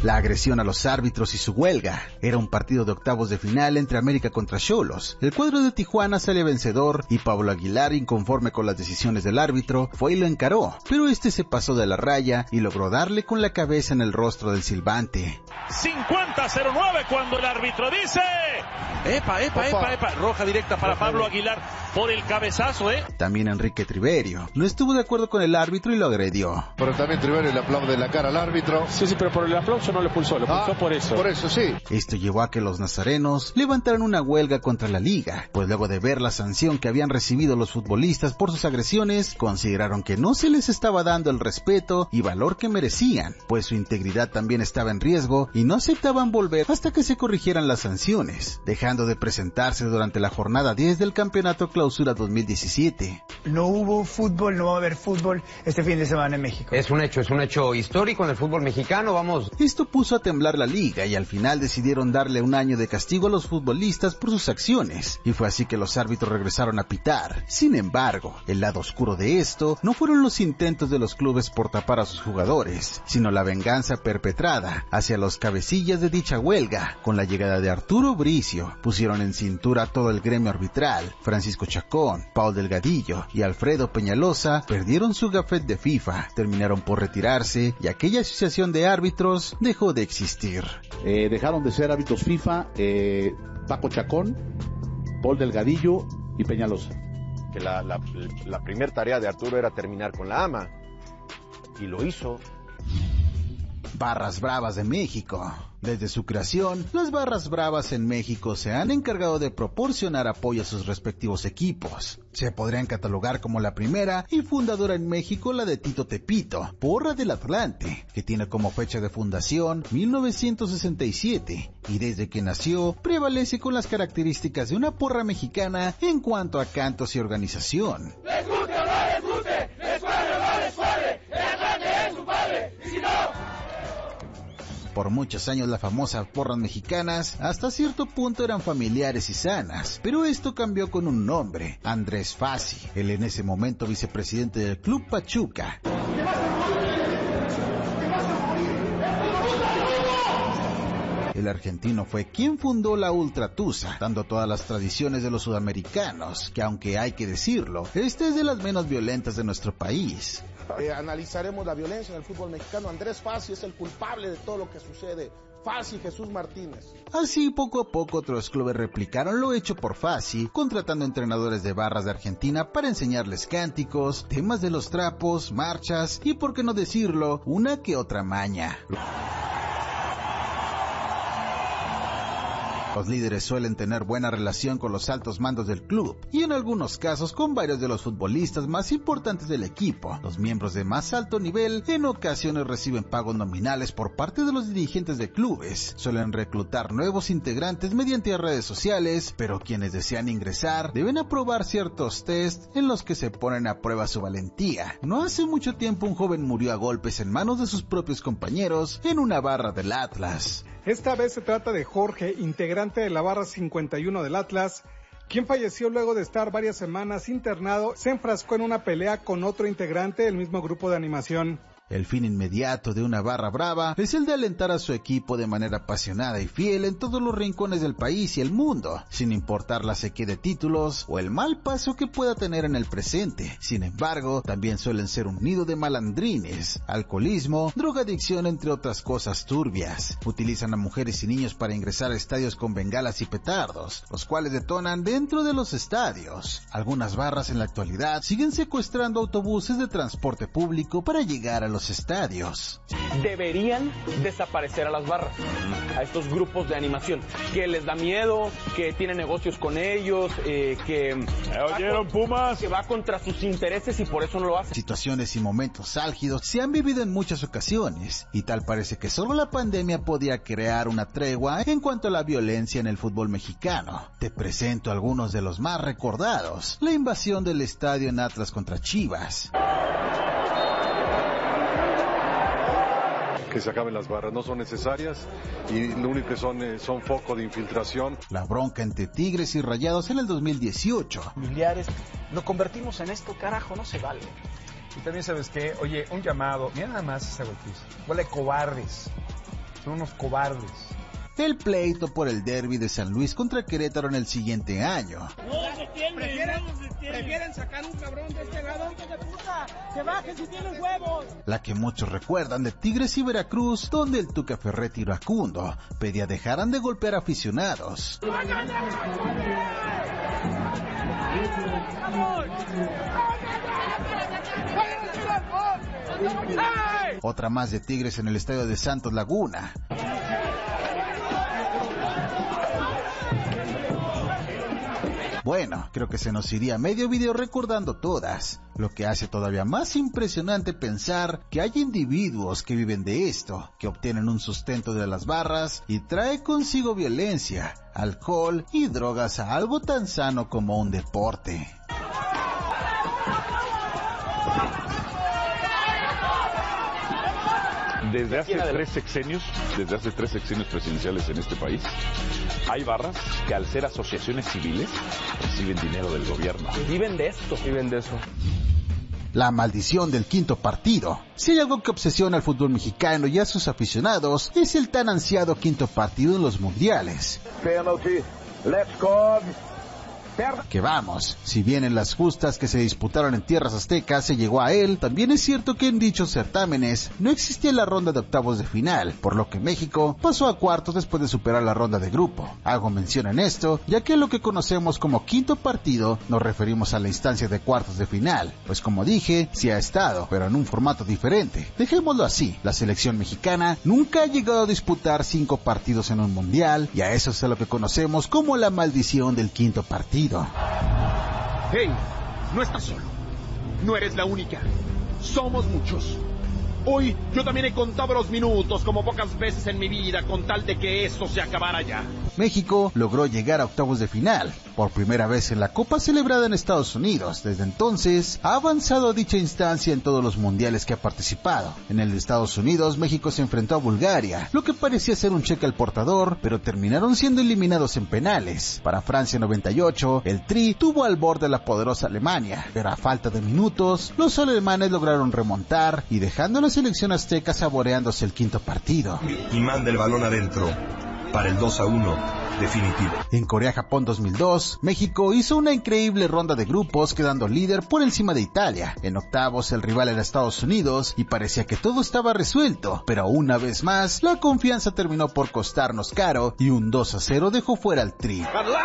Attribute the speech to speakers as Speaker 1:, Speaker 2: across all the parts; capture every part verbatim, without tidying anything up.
Speaker 1: La agresión a los árbitros y su huelga. Era un partido de octavos de final entre América contra Xolos. El cuadro de Tijuana sale vencedor y Pablo Aguilar, inconforme con las decisiones del árbitro, fue y lo encaró, pero este se pasó de la raya y logró darle con la cabeza en el rostro del silbante.
Speaker 2: cincuenta cero nueve cuando el árbitro dice: epa, epa, epa, epa, roja directa para Pablo Aguilar por el cabezazo, ¿eh?
Speaker 1: También Enrique Triverio no estuvo de acuerdo con el árbitro y lo agredió.
Speaker 3: Pero también Triverio le aplaude la cara al árbitro.
Speaker 4: Sí, sí, pero por el aplauso no le pulsó, le pulsó ah, por eso.
Speaker 3: Por eso, sí.
Speaker 1: Esto llevó a que los nazarenos levantaran una huelga contra la liga, pues luego de ver la sanción que habían recibido los futbolistas por sus agresiones, consideraron que no se les estaba dando el respeto y valor que merecían, pues su integridad también estaba en riesgo y no aceptaban volver hasta que se corrigieran las sanciones, dejando de presentarse durante la jornada diez del Campeonato Clausura dos mil diecisiete.
Speaker 5: No hubo fútbol, no va a haber fútbol este fin de semana en México.
Speaker 6: Es un hecho, es un hecho histórico en el fútbol mexicano, vamos.
Speaker 1: Esto puso a temblar la liga y al final decidieron darle un año de castigo a los futbolistas por sus acciones, y fue así que los árbitros regresaron a pitar. Sin embargo, el lado oscuro de esto no fueron los intentos de los clubes por tapar a sus jugadores, sino la venganza perpetrada hacia los cabecillas de dicha huelga. Con la llegada de Arturo Bricio, pusieron en cintura a todo el gremio arbitral. Francisco Chacón, Paul Delgadillo y Alfredo Peñalosa perdieron su gafet de FIFA, terminaron por retirarse y aquella asociación de árbitros dejó de existir.
Speaker 7: Eh, dejaron de ser árbitros FIFA eh, Paco Chacón, Paul Delgadillo y Peñalosa.
Speaker 8: Que la, la, la primer tarea de Arturo era terminar con la AMA, y lo hizo.
Speaker 1: Barras Bravas de México. Desde su creación, las Barras Bravas en México se han encargado de proporcionar apoyo a sus respectivos equipos. Se podrían catalogar como la primera y fundadora en México la de Tito Tepito, Porra del Atlante, que tiene como fecha de fundación mil novecientos sesenta y siete, y desde que nació prevalece con las características de una porra mexicana en cuanto a cantos y organización.
Speaker 9: ¡Les guste o no les guste! ¡Les cuadre o no les cuadre! ¡El Atlante es su padre! ¡Y si no!
Speaker 1: Por muchos años las famosas porras mexicanas hasta cierto punto eran familiares y sanas, pero esto cambió con un nombre, Andrés Fassi, el en ese momento vicepresidente del Club Pachuca. El argentino fue quien fundó la Ultra Tusa, dando todas las tradiciones de los sudamericanos, que aunque hay que decirlo, esta es de las menos violentas de nuestro país.
Speaker 10: Eh, analizaremos la violencia en el fútbol mexicano. Andrés Fassi es el culpable de todo lo que sucede. Fassi, Jesús Martínez.
Speaker 1: Así, poco a poco, otros clubes replicaron lo hecho por Fassi, contratando entrenadores de barras de Argentina para enseñarles cánticos, temas de los trapos, marchas y, por qué no decirlo, una que otra maña. Los líderes suelen tener buena relación con los altos mandos del club y en algunos casos con varios de los futbolistas más importantes del equipo. Los miembros de más alto nivel en ocasiones reciben pagos nominales por parte de los dirigentes de clubes. Suelen reclutar nuevos integrantes mediante redes sociales, pero quienes desean ingresar deben aprobar ciertos test en los que se ponen a prueba su valentía. No hace mucho tiempo un joven murió a golpes en manos de sus propios compañeros en una barra del Atlas.
Speaker 11: Esta vez se trata de Jorge, integrante de la barra cincuenta y uno del Atlas, quien falleció luego de estar varias semanas internado. Se enfrascó en una pelea con otro integrante del mismo grupo de animación.
Speaker 1: El fin inmediato de una barra brava es el de alentar a su equipo de manera apasionada y fiel en todos los rincones del país y el mundo, sin importar la sequía de títulos o el mal paso que pueda tener en el presente. Sin embargo, también suelen ser un nido de malandrines, alcoholismo, drogadicción, entre otras cosas turbias. Utilizan a mujeres y niños para ingresar a estadios con bengalas y petardos, los cuales detonan dentro de los estadios. Algunas barras en la actualidad siguen secuestrando autobuses de transporte público para llegar a los estadios.
Speaker 12: Deberían desaparecer a las barras, a estos grupos de animación, que les da miedo, que tienen negocios con ellos, eh, que,
Speaker 2: ¿Oyeron, Pumas?
Speaker 12: que va contra sus intereses y por eso no lo hacen.
Speaker 1: Situaciones y momentos álgidos se han vivido en muchas ocasiones y tal parece que solo la pandemia podía crear una tregua en cuanto a la violencia en el fútbol mexicano. Te presento algunos de los más recordados: la invasión del estadio en Atlas contra Chivas.
Speaker 13: Que se acaben las barras, no son necesarias y lo único que son eh, son foco de infiltración.
Speaker 1: La bronca entre Tigres y Rayados en el dos mil dieciocho.
Speaker 14: Familiares, lo convertimos en esto, carajo, no se vale.
Speaker 15: Y también sabes qué, oye, un llamado, mira nada más esa golpiza, huele cobardes. Son unos cobardes.
Speaker 1: El pleito por el derbi de San Luis contra Querétaro en el siguiente año.
Speaker 9: No se tiene, prefieren, no se tiene. Prefieren sacar un cabrón de este lado de puta. Que bajen si tienen huevos.
Speaker 1: La que muchos recuerdan de Tigres y Veracruz, donde el Tuca Ferretti iracundo pedía dejaran de golpear aficionados. Otra más de Tigres en el estadio de Santos Laguna. Bueno, creo que se nos iría medio video recordando todas, lo que hace todavía más impresionante pensar que hay individuos que viven de esto, que obtienen un sustento de las barras y trae consigo violencia, alcohol y drogas a algo tan sano como un deporte.
Speaker 16: Desde hace tres sexenios, desde hace tres sexenios presidenciales en este país, hay barras que al ser asociaciones civiles reciben dinero del gobierno.
Speaker 12: Viven de esto. Viven de eso.
Speaker 1: La maldición del quinto partido. Si hay algo que obsesiona al fútbol mexicano y a sus aficionados, es el tan ansiado quinto partido en los mundiales.
Speaker 17: Penalty, let's go.
Speaker 1: Que vamos, si bien en las justas que se disputaron en tierras aztecas se llegó a él, también es cierto que en dichos certámenes no existía la ronda de octavos de final, por lo que México pasó a cuartos después de superar la ronda de grupo. Hago mención en esto, ya que lo que conocemos como quinto partido nos referimos a la instancia de cuartos de final, pues como dije, sí ha estado, pero en un formato diferente. Dejémoslo así, la selección mexicana nunca ha llegado a disputar cinco partidos en un mundial, y a eso es a lo que conocemos como la maldición del quinto partido.
Speaker 18: Hey, no estás solo. No eres la única. Somos muchos. Hoy yo también he contado los minutos como pocas veces en mi vida con tal de que esto se acabara ya.
Speaker 1: México logró llegar a octavos de final, por primera vez en la Copa celebrada en Estados Unidos. Desde entonces, ha avanzado a dicha instancia en todos los mundiales que ha participado. En el de Estados Unidos, México se enfrentó a Bulgaria, lo que parecía ser un cheque al portador, pero terminaron siendo eliminados en penales. Para Francia noventa y ocho, el Tri tuvo al borde la poderosa Alemania, pero a falta de minutos, los alemanes lograron remontar y dejando a la selección azteca saboreándose el quinto partido.
Speaker 19: Y manda el balón adentro para el dos a uno definitivo.
Speaker 1: En Corea-Japón dos mil dos, México hizo una increíble ronda de grupos quedando líder por encima de Italia. En octavos el rival era Estados Unidos y parecía que todo estaba resuelto, pero una vez más la confianza terminó por costarnos caro y un dos a cero dejó fuera al Tri.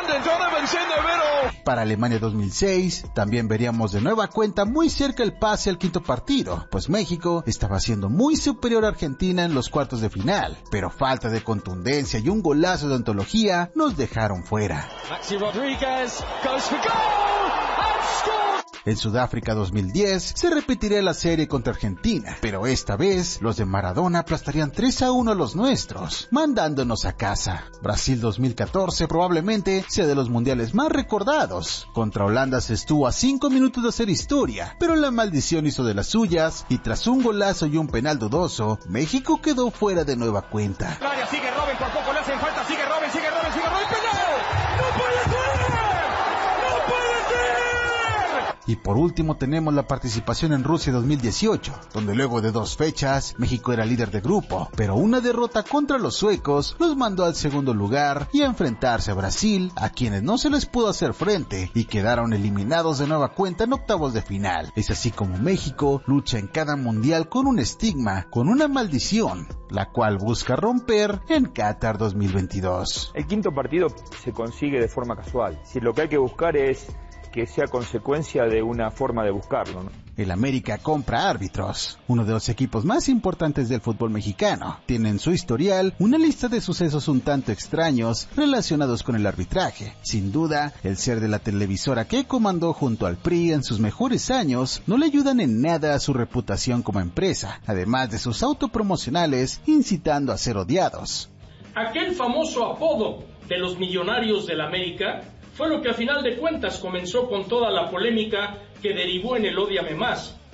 Speaker 1: Para Alemania dos mil seis, también veríamos de nueva cuenta muy cerca el pase al quinto partido, pues México estaba siendo muy superior a Argentina en los cuartos de final, pero falta de contundencia y un golazo de antología nos dejaron fuera.
Speaker 9: Maxi Rodríguez goes for goal and scores.
Speaker 1: En Sudáfrica dos mil diez se repetiría la serie contra Argentina, pero esta vez los de Maradona aplastarían tres a uno a los nuestros, mandándonos a casa. Brasil dos mil catorce probablemente sea de los mundiales más recordados. Contra Holanda se estuvo a cinco minutos de hacer historia, pero la maldición hizo de las suyas y tras un golazo y un penal dudoso, México quedó fuera de nueva cuenta.
Speaker 9: Sigue Robben, por poco le hacen falta, sigue Robben, sigue Robben, sigue Robben, penal. ¡No puede ser! ¡No puede ser!
Speaker 1: Y por último tenemos la participación en Rusia dos mil dieciocho, donde luego de dos fechas, México era líder de grupo, pero una derrota contra los suecos los mandó al segundo lugar y a enfrentarse a Brasil, a quienes no se les pudo hacer frente y quedaron eliminados de nueva cuenta en octavos de final. Es así como México lucha en cada mundial con un estigma, con una maldición, la cual busca romper en Qatar dos mil veintidós.
Speaker 20: El quinto partido se consigue de forma casual. Si lo que hay que buscar es que sea consecuencia de una forma de buscarlo, ¿no?
Speaker 1: El América compra árbitros, uno de los equipos más importantes del fútbol mexicano. Tiene en su historial una lista de sucesos un tanto extraños relacionados con el arbitraje. Sin duda, el ser de la televisora que comandó junto al P R I en sus mejores años no le ayudan en nada a su reputación como empresa, además de sus autopromocionales incitando a ser odiados.
Speaker 21: Aquel famoso apodo de los millonarios del América fue lo que a final de cuentas comenzó con toda la polémica que derivó en el Ódiame Más,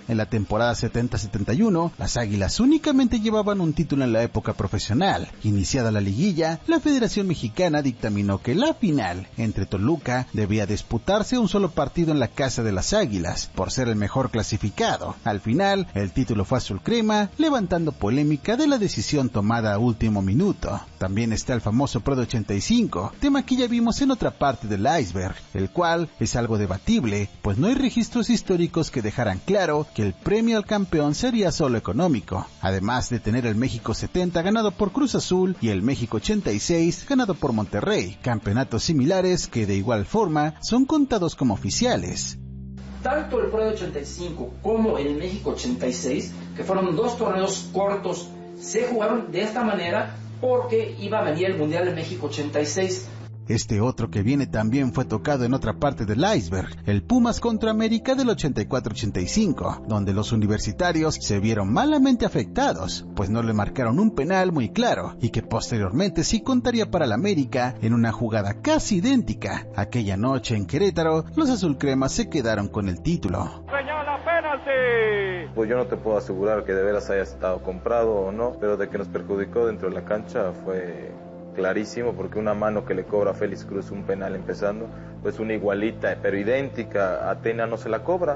Speaker 1: En la temporada setenta setenta y uno, las Águilas únicamente llevaban un título en la época profesional. Iniciada la liguilla, la Federación Mexicana dictaminó que la final entre Toluca debía disputarse un solo partido en la casa de las Águilas, por ser el mejor clasificado. Al final, el título fue azul crema, levantando polémica de la decisión tomada a último minuto. También está el famoso Pro de ochenta y cinco, tema que ya vimos en otra parte del iceberg, el cual es algo debatible, pues no hay registros históricos que dejaran claro que el premio al campeón sería solo económico, además de tener el México setenta ganado por Cruz Azul y el México ochenta y seis ganado por Monterrey, campeonatos similares que de igual forma son contados como oficiales.
Speaker 21: Tanto el Pro de ochenta y cinco como el México ochenta y seis, que fueron dos torneos cortos, se jugaron de esta manera porque iba a venir el Mundial de México ochenta y seis.
Speaker 1: Este otro que viene también fue tocado en otra parte del iceberg, el Pumas contra América del ochenta y cuatro ochenta y cinco, donde los universitarios se vieron malamente afectados, pues no le marcaron un penal muy claro, y que posteriormente sí contaría para el América en una jugada casi idéntica. Aquella noche en Querétaro, los azulcremas se quedaron con el título.
Speaker 9: ¡Señala penalti!
Speaker 15: Pues yo no te puedo asegurar que de veras haya estado comprado o no, pero de que nos perjudicó dentro de la cancha fue clarísimo, porque una mano que le cobra a Félix Cruz un penal empezando, pues una igualita pero idéntica a Tena no se la cobra.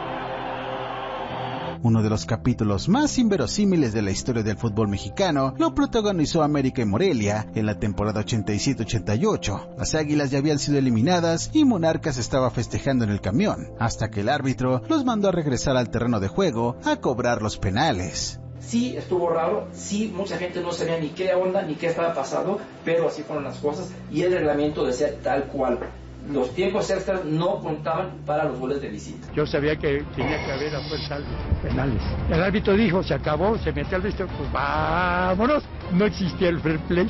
Speaker 1: Uno de los capítulos más inverosímiles de la historia del fútbol mexicano lo protagonizó América y Morelia en la temporada ochenta y siete ochenta y ocho. Las Águilas ya habían sido eliminadas y Monarcas estaba festejando en el camión, hasta que el árbitro los mandó a regresar al terreno de juego a cobrar los penales.
Speaker 21: Sí, estuvo raro, sí, mucha gente no sabía ni qué onda, ni qué estaba pasando, pero así fueron las cosas y el reglamento decía tal cual. Los tiempos extras no contaban para los goles de visita.
Speaker 22: Yo sabía que tenía que haber a fuerza penales. El árbitro dijo, se acabó, se metió al vestidor, pues vámonos. No existía el fair play.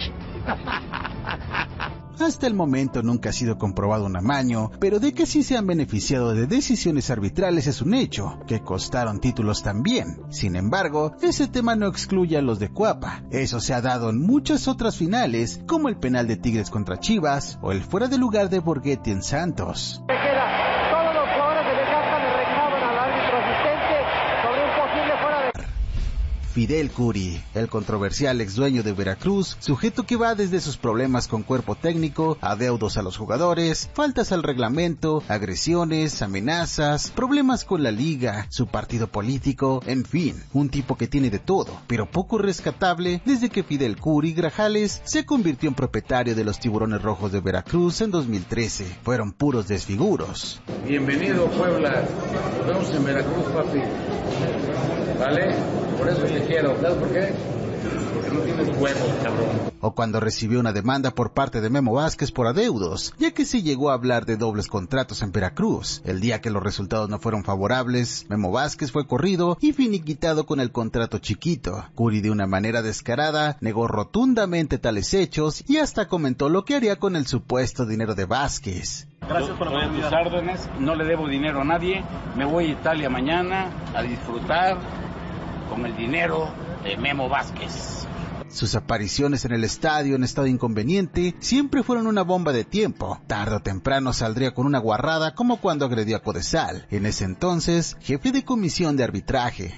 Speaker 1: Hasta el momento nunca ha sido comprobado un amaño, pero de que sí se han beneficiado de decisiones arbitrales es un hecho, que costaron títulos también. Sin embargo, ese tema no excluye a los de Cuapa. Eso se ha dado en muchas otras finales, como el penal de Tigres contra Chivas, o el fuera de lugar de Borghetti en Santos.
Speaker 9: Todos los jugadores de Necaxa le reclaman al árbitro asistente sobre un posible fuera de...
Speaker 1: Fidel Curi, el controversial ex dueño de Veracruz, sujeto que va desde sus problemas con cuerpo técnico, adeudos a los jugadores, faltas al reglamento, agresiones, amenazas, problemas con la liga, su partido político, en fin, un tipo que tiene de todo, pero poco rescatable desde que Fidel Curi Grajales se convirtió en propietario de los Tiburones Rojos de Veracruz en dos mil trece. Fueron puros desfiguros.
Speaker 23: Bienvenido, Puebla. Nos vemos en Veracruz, papi. ¿Vale? Por eso te quiero. ¿Sabes por qué? Porque no tienes huevos, cabrón.
Speaker 1: O cuando recibió una demanda por parte de Memo Vázquez por adeudos, ya que se llegó a hablar de dobles contratos en Veracruz. El día que los resultados no fueron favorables, Memo Vázquez fue corrido y finiquitado con el contrato chiquito. Curi, de una manera descarada, negó rotundamente tales hechos y hasta comentó lo que haría con el supuesto dinero de Vázquez.
Speaker 23: Gracias por la tus órdenes, no le debo dinero a nadie, me voy a Italia mañana a disfrutar con el dinero de Memo Vázquez.
Speaker 1: Sus apariciones en el estadio en estado inconveniente siempre fueron una bomba de tiempo. Tarde o temprano saldría con una guarrada como cuando agredió a Codesal, en ese entonces jefe de comisión de arbitraje.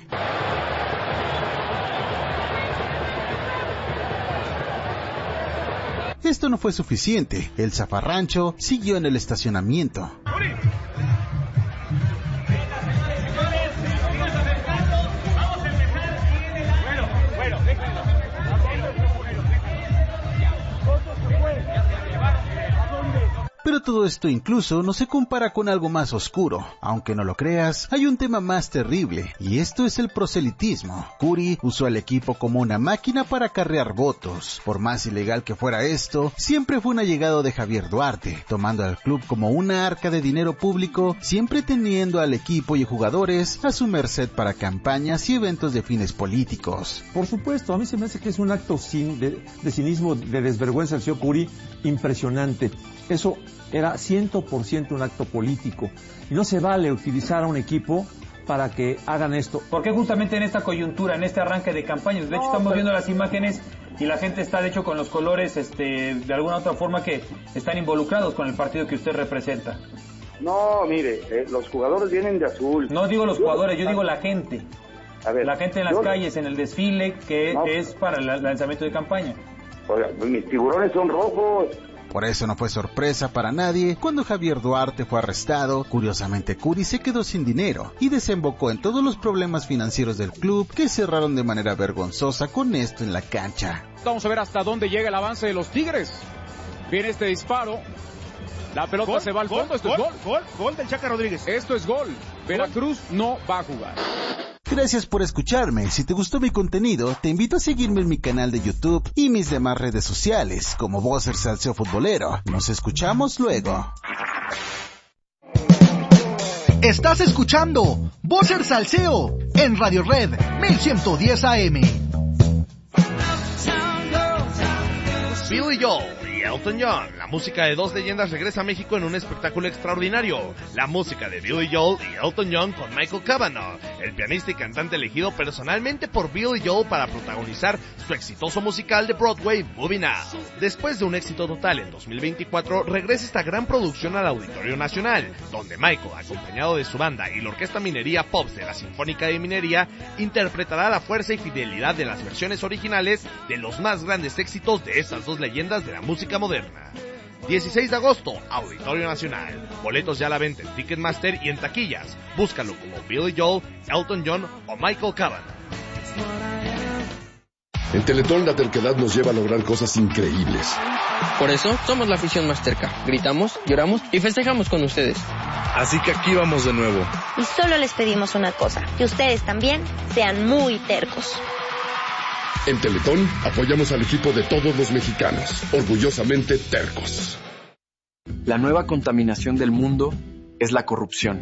Speaker 1: Esto no fue suficiente, el zafarrancho siguió en el estacionamiento. Pero todo esto incluso no se compara con algo más oscuro. Aunque no lo creas, hay un tema más terrible, y esto es el proselitismo. Curi usó al equipo como una máquina para acarrear votos. Por más ilegal que fuera esto, siempre fue un allegado de Javier Duarte, tomando al club como una arca de dinero público, siempre teniendo al equipo y jugadores a su merced para campañas y eventos de fines políticos.
Speaker 24: Por supuesto, a mí se me hace que es un acto sin, de, de cinismo, de desvergüenza del señor Curi, impresionante. Eso era cien por ciento un acto político. Y no se vale utilizar a un equipo para que hagan esto.
Speaker 14: Porque justamente en esta coyuntura, en este arranque de campañas, de hecho no, estamos pero... viendo las imágenes y la gente está de hecho con los colores este, de alguna otra forma que están involucrados con el partido que usted representa.
Speaker 3: No, mire, eh, los jugadores vienen de azul.
Speaker 14: No digo los
Speaker 3: yo,
Speaker 14: jugadores, yo digo la gente.
Speaker 3: A ver,
Speaker 14: la gente en las
Speaker 3: yo,
Speaker 14: calles, en el desfile, que
Speaker 3: no,
Speaker 14: es para el lanzamiento de campaña.
Speaker 3: Oiga, mis tiburones son rojos.
Speaker 1: Por eso no fue sorpresa para nadie cuando Javier Duarte fue arrestado. Curiosamente, Curi se quedó sin dinero y desembocó en todos los problemas financieros del club, que cerraron de manera vergonzosa con esto en la cancha.
Speaker 4: Vamos a ver hasta dónde llega el avance de los Tigres. Viene este disparo. La pelota
Speaker 18: gol,
Speaker 4: se va al
Speaker 18: gol,
Speaker 4: fondo. Esto
Speaker 18: gol,
Speaker 4: es gol.
Speaker 18: Gol, gol del Chaca Rodríguez.
Speaker 4: Esto es gol. Veracruz no va a jugar.
Speaker 1: Gracias por escucharme. Si te gustó mi contenido, te invito a seguirme en mi canal de YouTube y mis demás redes sociales, como Bosser Salseo Futbolero. Nos escuchamos luego.
Speaker 5: Estás escuchando Bosser Salseo en Radio Red mil ciento diez A M.
Speaker 6: Billy Joel y Elton John. La música de dos leyendas regresa a México en un espectáculo extraordinario. La música de Billy Joel y Elton John con Michael Cavanaugh, el pianista y cantante elegido personalmente por Billy Joel para protagonizar su exitoso musical de Broadway, Moving Out. Después de un éxito total en dos mil veinticuatro, regresa esta gran producción al Auditorio Nacional, donde Michael, acompañado de su banda y la Orquesta Minería Pops de la Sinfónica de Minería, interpretará la fuerza y fidelidad de las versiones originales de los más grandes éxitos de estas dos leyendas de la música moderna. dieciséis de agosto, Auditorio Nacional. Boletos ya a la venta en Ticketmaster y en taquillas. Búscalo como Billy Joel, Elton John o Michael Cavanaugh.
Speaker 25: En Teletón la terquedad nos lleva a lograr cosas increíbles.
Speaker 26: Por eso somos la afición más terca. Gritamos, lloramos y festejamos con ustedes.
Speaker 25: Así que aquí vamos de nuevo.
Speaker 27: Y solo les pedimos una cosa, que ustedes también sean muy tercos.
Speaker 25: En Teletón apoyamos al equipo de todos los mexicanos, orgullosamente tercos.
Speaker 28: La nueva contaminación del mundo es la corrupción.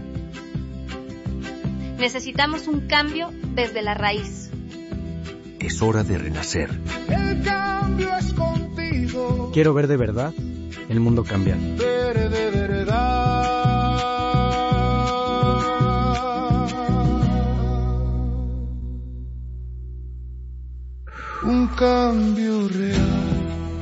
Speaker 27: Necesitamos un cambio desde la raíz.
Speaker 29: Es hora de renacer.
Speaker 30: El cambio es contigo.
Speaker 29: Quiero ver de verdad el mundo cambiar.
Speaker 30: Ver de verdad. Un cambio real.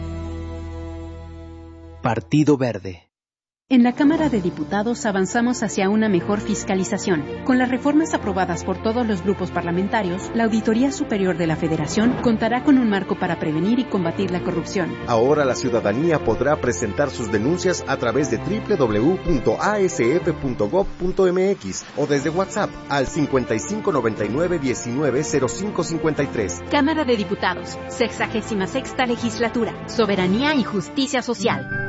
Speaker 29: Partido Verde.
Speaker 31: En la Cámara de Diputados avanzamos hacia una mejor fiscalización. Con las reformas aprobadas por todos los grupos parlamentarios, la Auditoría Superior de la Federación contará con un marco para prevenir y combatir la corrupción.
Speaker 32: Ahora la ciudadanía podrá presentar sus denuncias a través de doble u doble u doble u punto a s f punto gob punto m x o desde WhatsApp al cincuenta y cinco noventa y nueve diecinueve cero cinco cincuenta y tres.
Speaker 31: Cámara de Diputados, sexagésima sexta legislatura, soberanía y justicia social.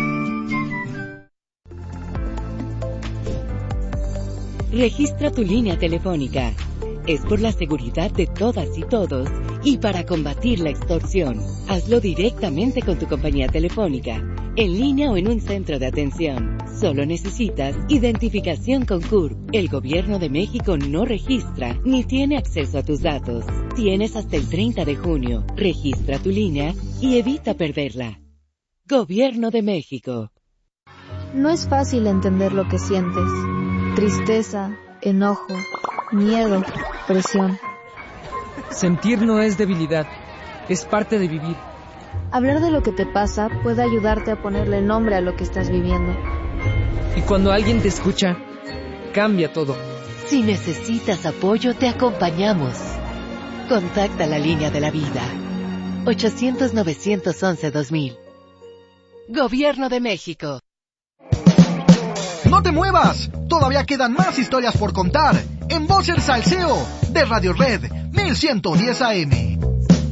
Speaker 33: Registra tu línea telefónica. Es por la seguridad de todas y todos y para combatir la extorsión. Hazlo directamente con tu compañía telefónica, en línea o en un centro de atención. Solo necesitas identificación con C U R P. El Gobierno de México no registra ni tiene acceso a tus datos. Tienes hasta el treinta de junio. Registra tu línea y evita perderla. Gobierno de México.
Speaker 34: No es fácil entender lo que sientes. Tristeza, enojo, miedo, presión.
Speaker 35: Sentir no es debilidad, es parte de vivir.
Speaker 34: Hablar de lo que te pasa puede ayudarte a ponerle nombre a lo que estás viviendo.
Speaker 35: Y cuando alguien te escucha, cambia todo.
Speaker 33: Si necesitas apoyo, te acompañamos. Contacta la línea de la vida. ochocientos novecientos once dos mil. Gobierno de México.
Speaker 5: ¡No te muevas! Todavía quedan más historias por contar en Bosser Salseo de Radio Red mil ciento diez A M.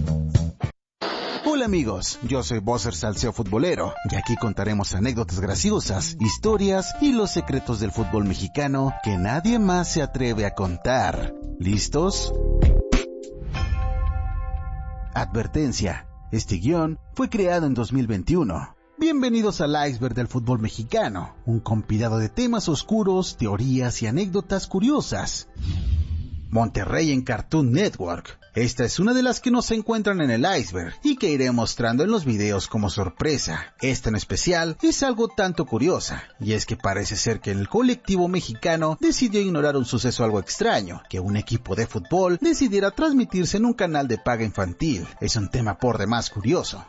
Speaker 1: Hola amigos, yo soy Bosser Salseo Futbolero y aquí contaremos anécdotas graciosas, historias y los secretos del fútbol mexicano que nadie más se atreve a contar. ¿Listos? Advertencia, este guión fue creado en dos mil veintiuno. Bienvenidos al iceberg del fútbol mexicano, un compilado de temas oscuros, teorías y anécdotas curiosas. Monterrey en Cartoon Network. Esta es una de las que no se encuentran en el iceberg y que iré mostrando en los videos como sorpresa. Esta en especial es algo tanto curiosa, y es que parece ser que el colectivo mexicano decidió ignorar un suceso algo extraño, que un equipo de fútbol decidiera transmitirse en un canal de paga infantil. Es un tema por demás curioso.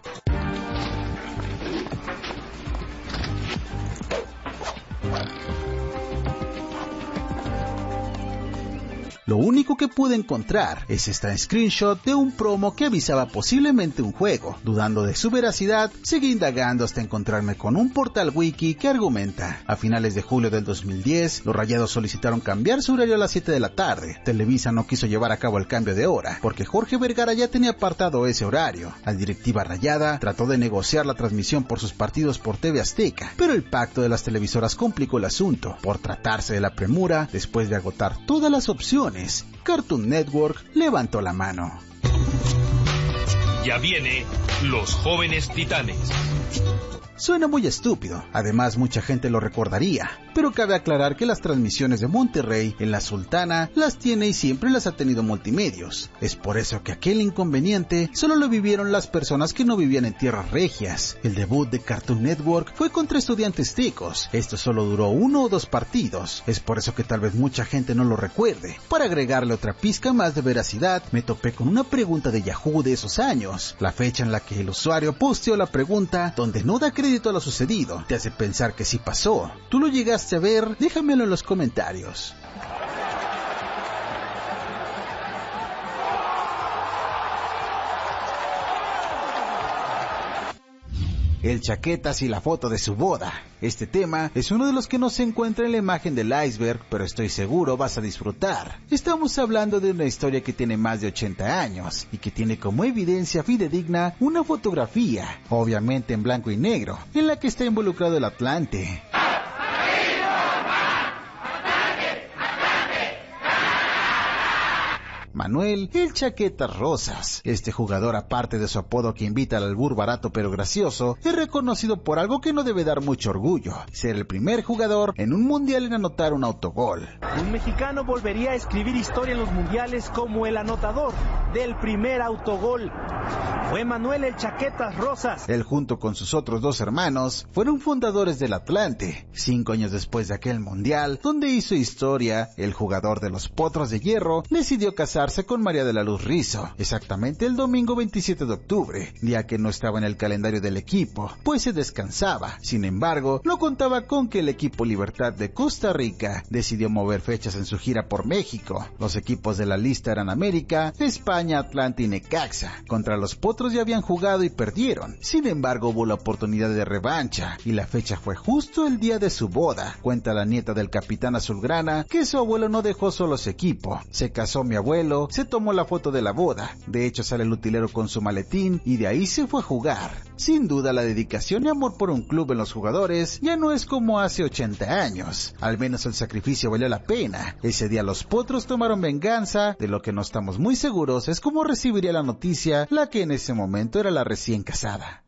Speaker 1: Lo único que pude encontrar es esta screenshot de un promo que avisaba posiblemente un juego. Dudando de su veracidad, seguí indagando hasta encontrarme con un portal wiki que argumenta: a finales de julio del dos mil diez, los Rayados solicitaron cambiar su horario a las siete de la tarde. Televisa no quiso llevar a cabo el cambio de hora, porque Jorge Vergara ya tenía apartado ese horario. La directiva rayada trató de negociar la transmisión por sus partidos por T V Azteca, pero el pacto de las televisoras complicó el asunto. Por tratarse de la premura, después de agotar todas las opciones, Cartoon Network levantó la mano.
Speaker 2: Ya viene Los Jóvenes Titanes.
Speaker 1: Suena muy estúpido, además mucha gente lo recordaría, pero cabe aclarar que las transmisiones de Monterrey en la Sultana las tiene y siempre las ha tenido Multimedios. Es por eso que aquel inconveniente solo lo vivieron las personas que no vivían en tierras regias. El debut de Cartoon Network fue contra Estudiantes Tecos. Esto solo duró uno o dos partidos, es por eso que tal vez mucha gente no lo recuerde. Para agregarle otra pizca más de veracidad, me topé con una pregunta de Yahoo de esos años, la fecha en la que el usuario posteó la pregunta, donde no da crédito a lo sucedido. Te hace pensar que sí pasó. ¿Tú lo llegaste a ver? Déjamelo en los comentarios. El Chaquetas y la foto de su boda. Este tema es uno de los que no se encuentra en la imagen del iceberg, pero estoy seguro vas a disfrutar. Estamos hablando de una historia que tiene más de ochenta años y que tiene como evidencia fidedigna una fotografía, obviamente en blanco y negro, en la que está involucrado el Atlante. Manuel el Chaquetas Rosas. Este jugador, aparte de su apodo que invita al albur barato pero gracioso, es reconocido por algo que no debe dar mucho orgullo: ser el primer jugador en un mundial en anotar un autogol.
Speaker 7: Un mexicano volvería a escribir historia en los mundiales como el anotador del primer autogol. Fue Manuel el Chaquetas Rosas.
Speaker 1: Él, junto con sus otros dos hermanos, fueron fundadores del Atlante. Cinco años después de aquel mundial, donde hizo historia, el jugador de los Potros de Hierro decidió casarse con María de la Luz Rizzo, exactamente el domingo veintisiete de octubre, día que no estaba en el calendario del equipo, pues se descansaba. Sin embargo, no contaba con que el equipo Libertad de Costa Rica decidió mover fechas en su gira por México. Los equipos de la lista eran América, España, Atlante y Necaxa. Contra los Potros ya habían jugado y perdieron. Sin embargo, hubo la oportunidad de revancha, y la fecha fue justo el día de su boda. Cuenta la nieta del capitán azulgrana que su abuelo no dejó solo su equipo. Se casó mi abuelo, se tomó la foto de la boda, de hecho sale el utilero con su maletín y de ahí se fue a jugar. Sin duda la dedicación y amor por un club en los jugadores ya no es como hace ochenta años, al menos el sacrificio valió la pena. Ese día los Potros tomaron venganza, de lo que no estamos muy seguros es cómo recibiría la noticia la que en ese momento era la recién casada.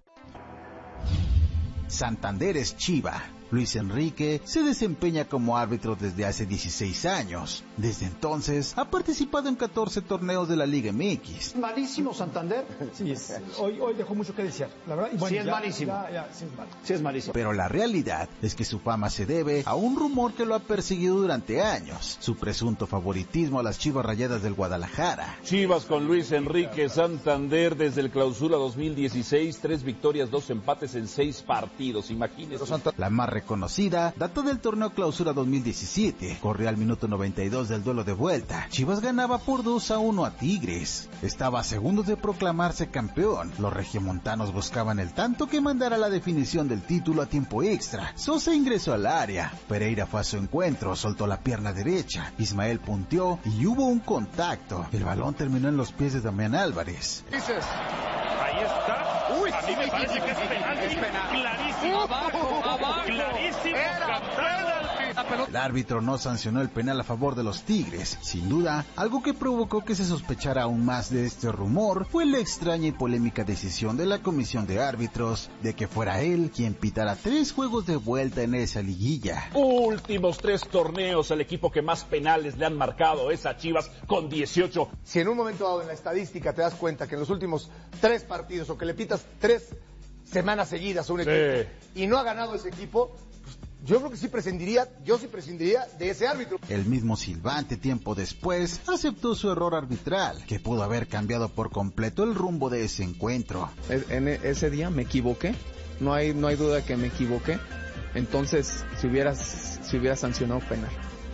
Speaker 1: Santander es Chiva. Luis Enrique se desempeña como árbitro desde hace dieciséis años. Desde entonces ha participado en catorce torneos de la Liga M X.
Speaker 8: ¿Malísimo Santander?
Speaker 9: Sí, es, hoy, hoy dejó mucho que desear, la verdad. Y bueno,
Speaker 8: sí es
Speaker 9: ya,
Speaker 8: malísimo.
Speaker 9: Ya, ya, sí, es mal.
Speaker 8: sí es malísimo.
Speaker 1: Pero la realidad es que su fama se debe a un rumor que lo ha perseguido durante años: su presunto favoritismo a las Chivas Rayadas del Guadalajara.
Speaker 10: Chivas con Luis Enrique Santander desde el Clausura dos mil dieciséis, tres victorias, dos empates en seis partidos, imagínese.
Speaker 1: La más reconocida data del torneo Clausura dos mil diecisiete, corrió al minuto noventa y dos del duelo de vuelta. Chivas ganaba por dos a uno a Tigres. Estaba a segundos de proclamarse campeón. Los regiomontanos buscaban el tanto que mandara la definición del título a tiempo extra. Sosa ingresó al área, Pereira fue a su encuentro, soltó la pierna derecha, Ismael punteó y hubo un contacto. El balón terminó en los pies de Damián Álvarez.
Speaker 11: Dices, ahí está. Uy, a mí me parece que es penal, es penal. Clarísimo, abajo, abajo, clarísimo.
Speaker 1: El árbitro no sancionó el penal a favor de los Tigres. Sin duda, algo que provocó que se sospechara aún más de este rumor fue la extraña y polémica decisión de la comisión de árbitros de que fuera él quien pitara tres juegos de vuelta en esa liguilla.
Speaker 18: Últimos tres torneos, el equipo que más penales le han marcado es a Chivas con dieciocho.
Speaker 9: Si en un momento dado en la estadística te das cuenta que en los últimos tres partidos o que le pitas tres semanas seguidas a un equipo sí. y no ha ganado ese equipo, pues yo creo que sí prescindiría, yo sí prescindiría de ese árbitro.
Speaker 1: El mismo silbante tiempo después aceptó su error arbitral, que pudo haber cambiado por completo el rumbo de ese encuentro.
Speaker 12: En ese día me equivoqué, no hay no hay duda que me equivoqué, entonces si hubieras si hubiera sancionado penal.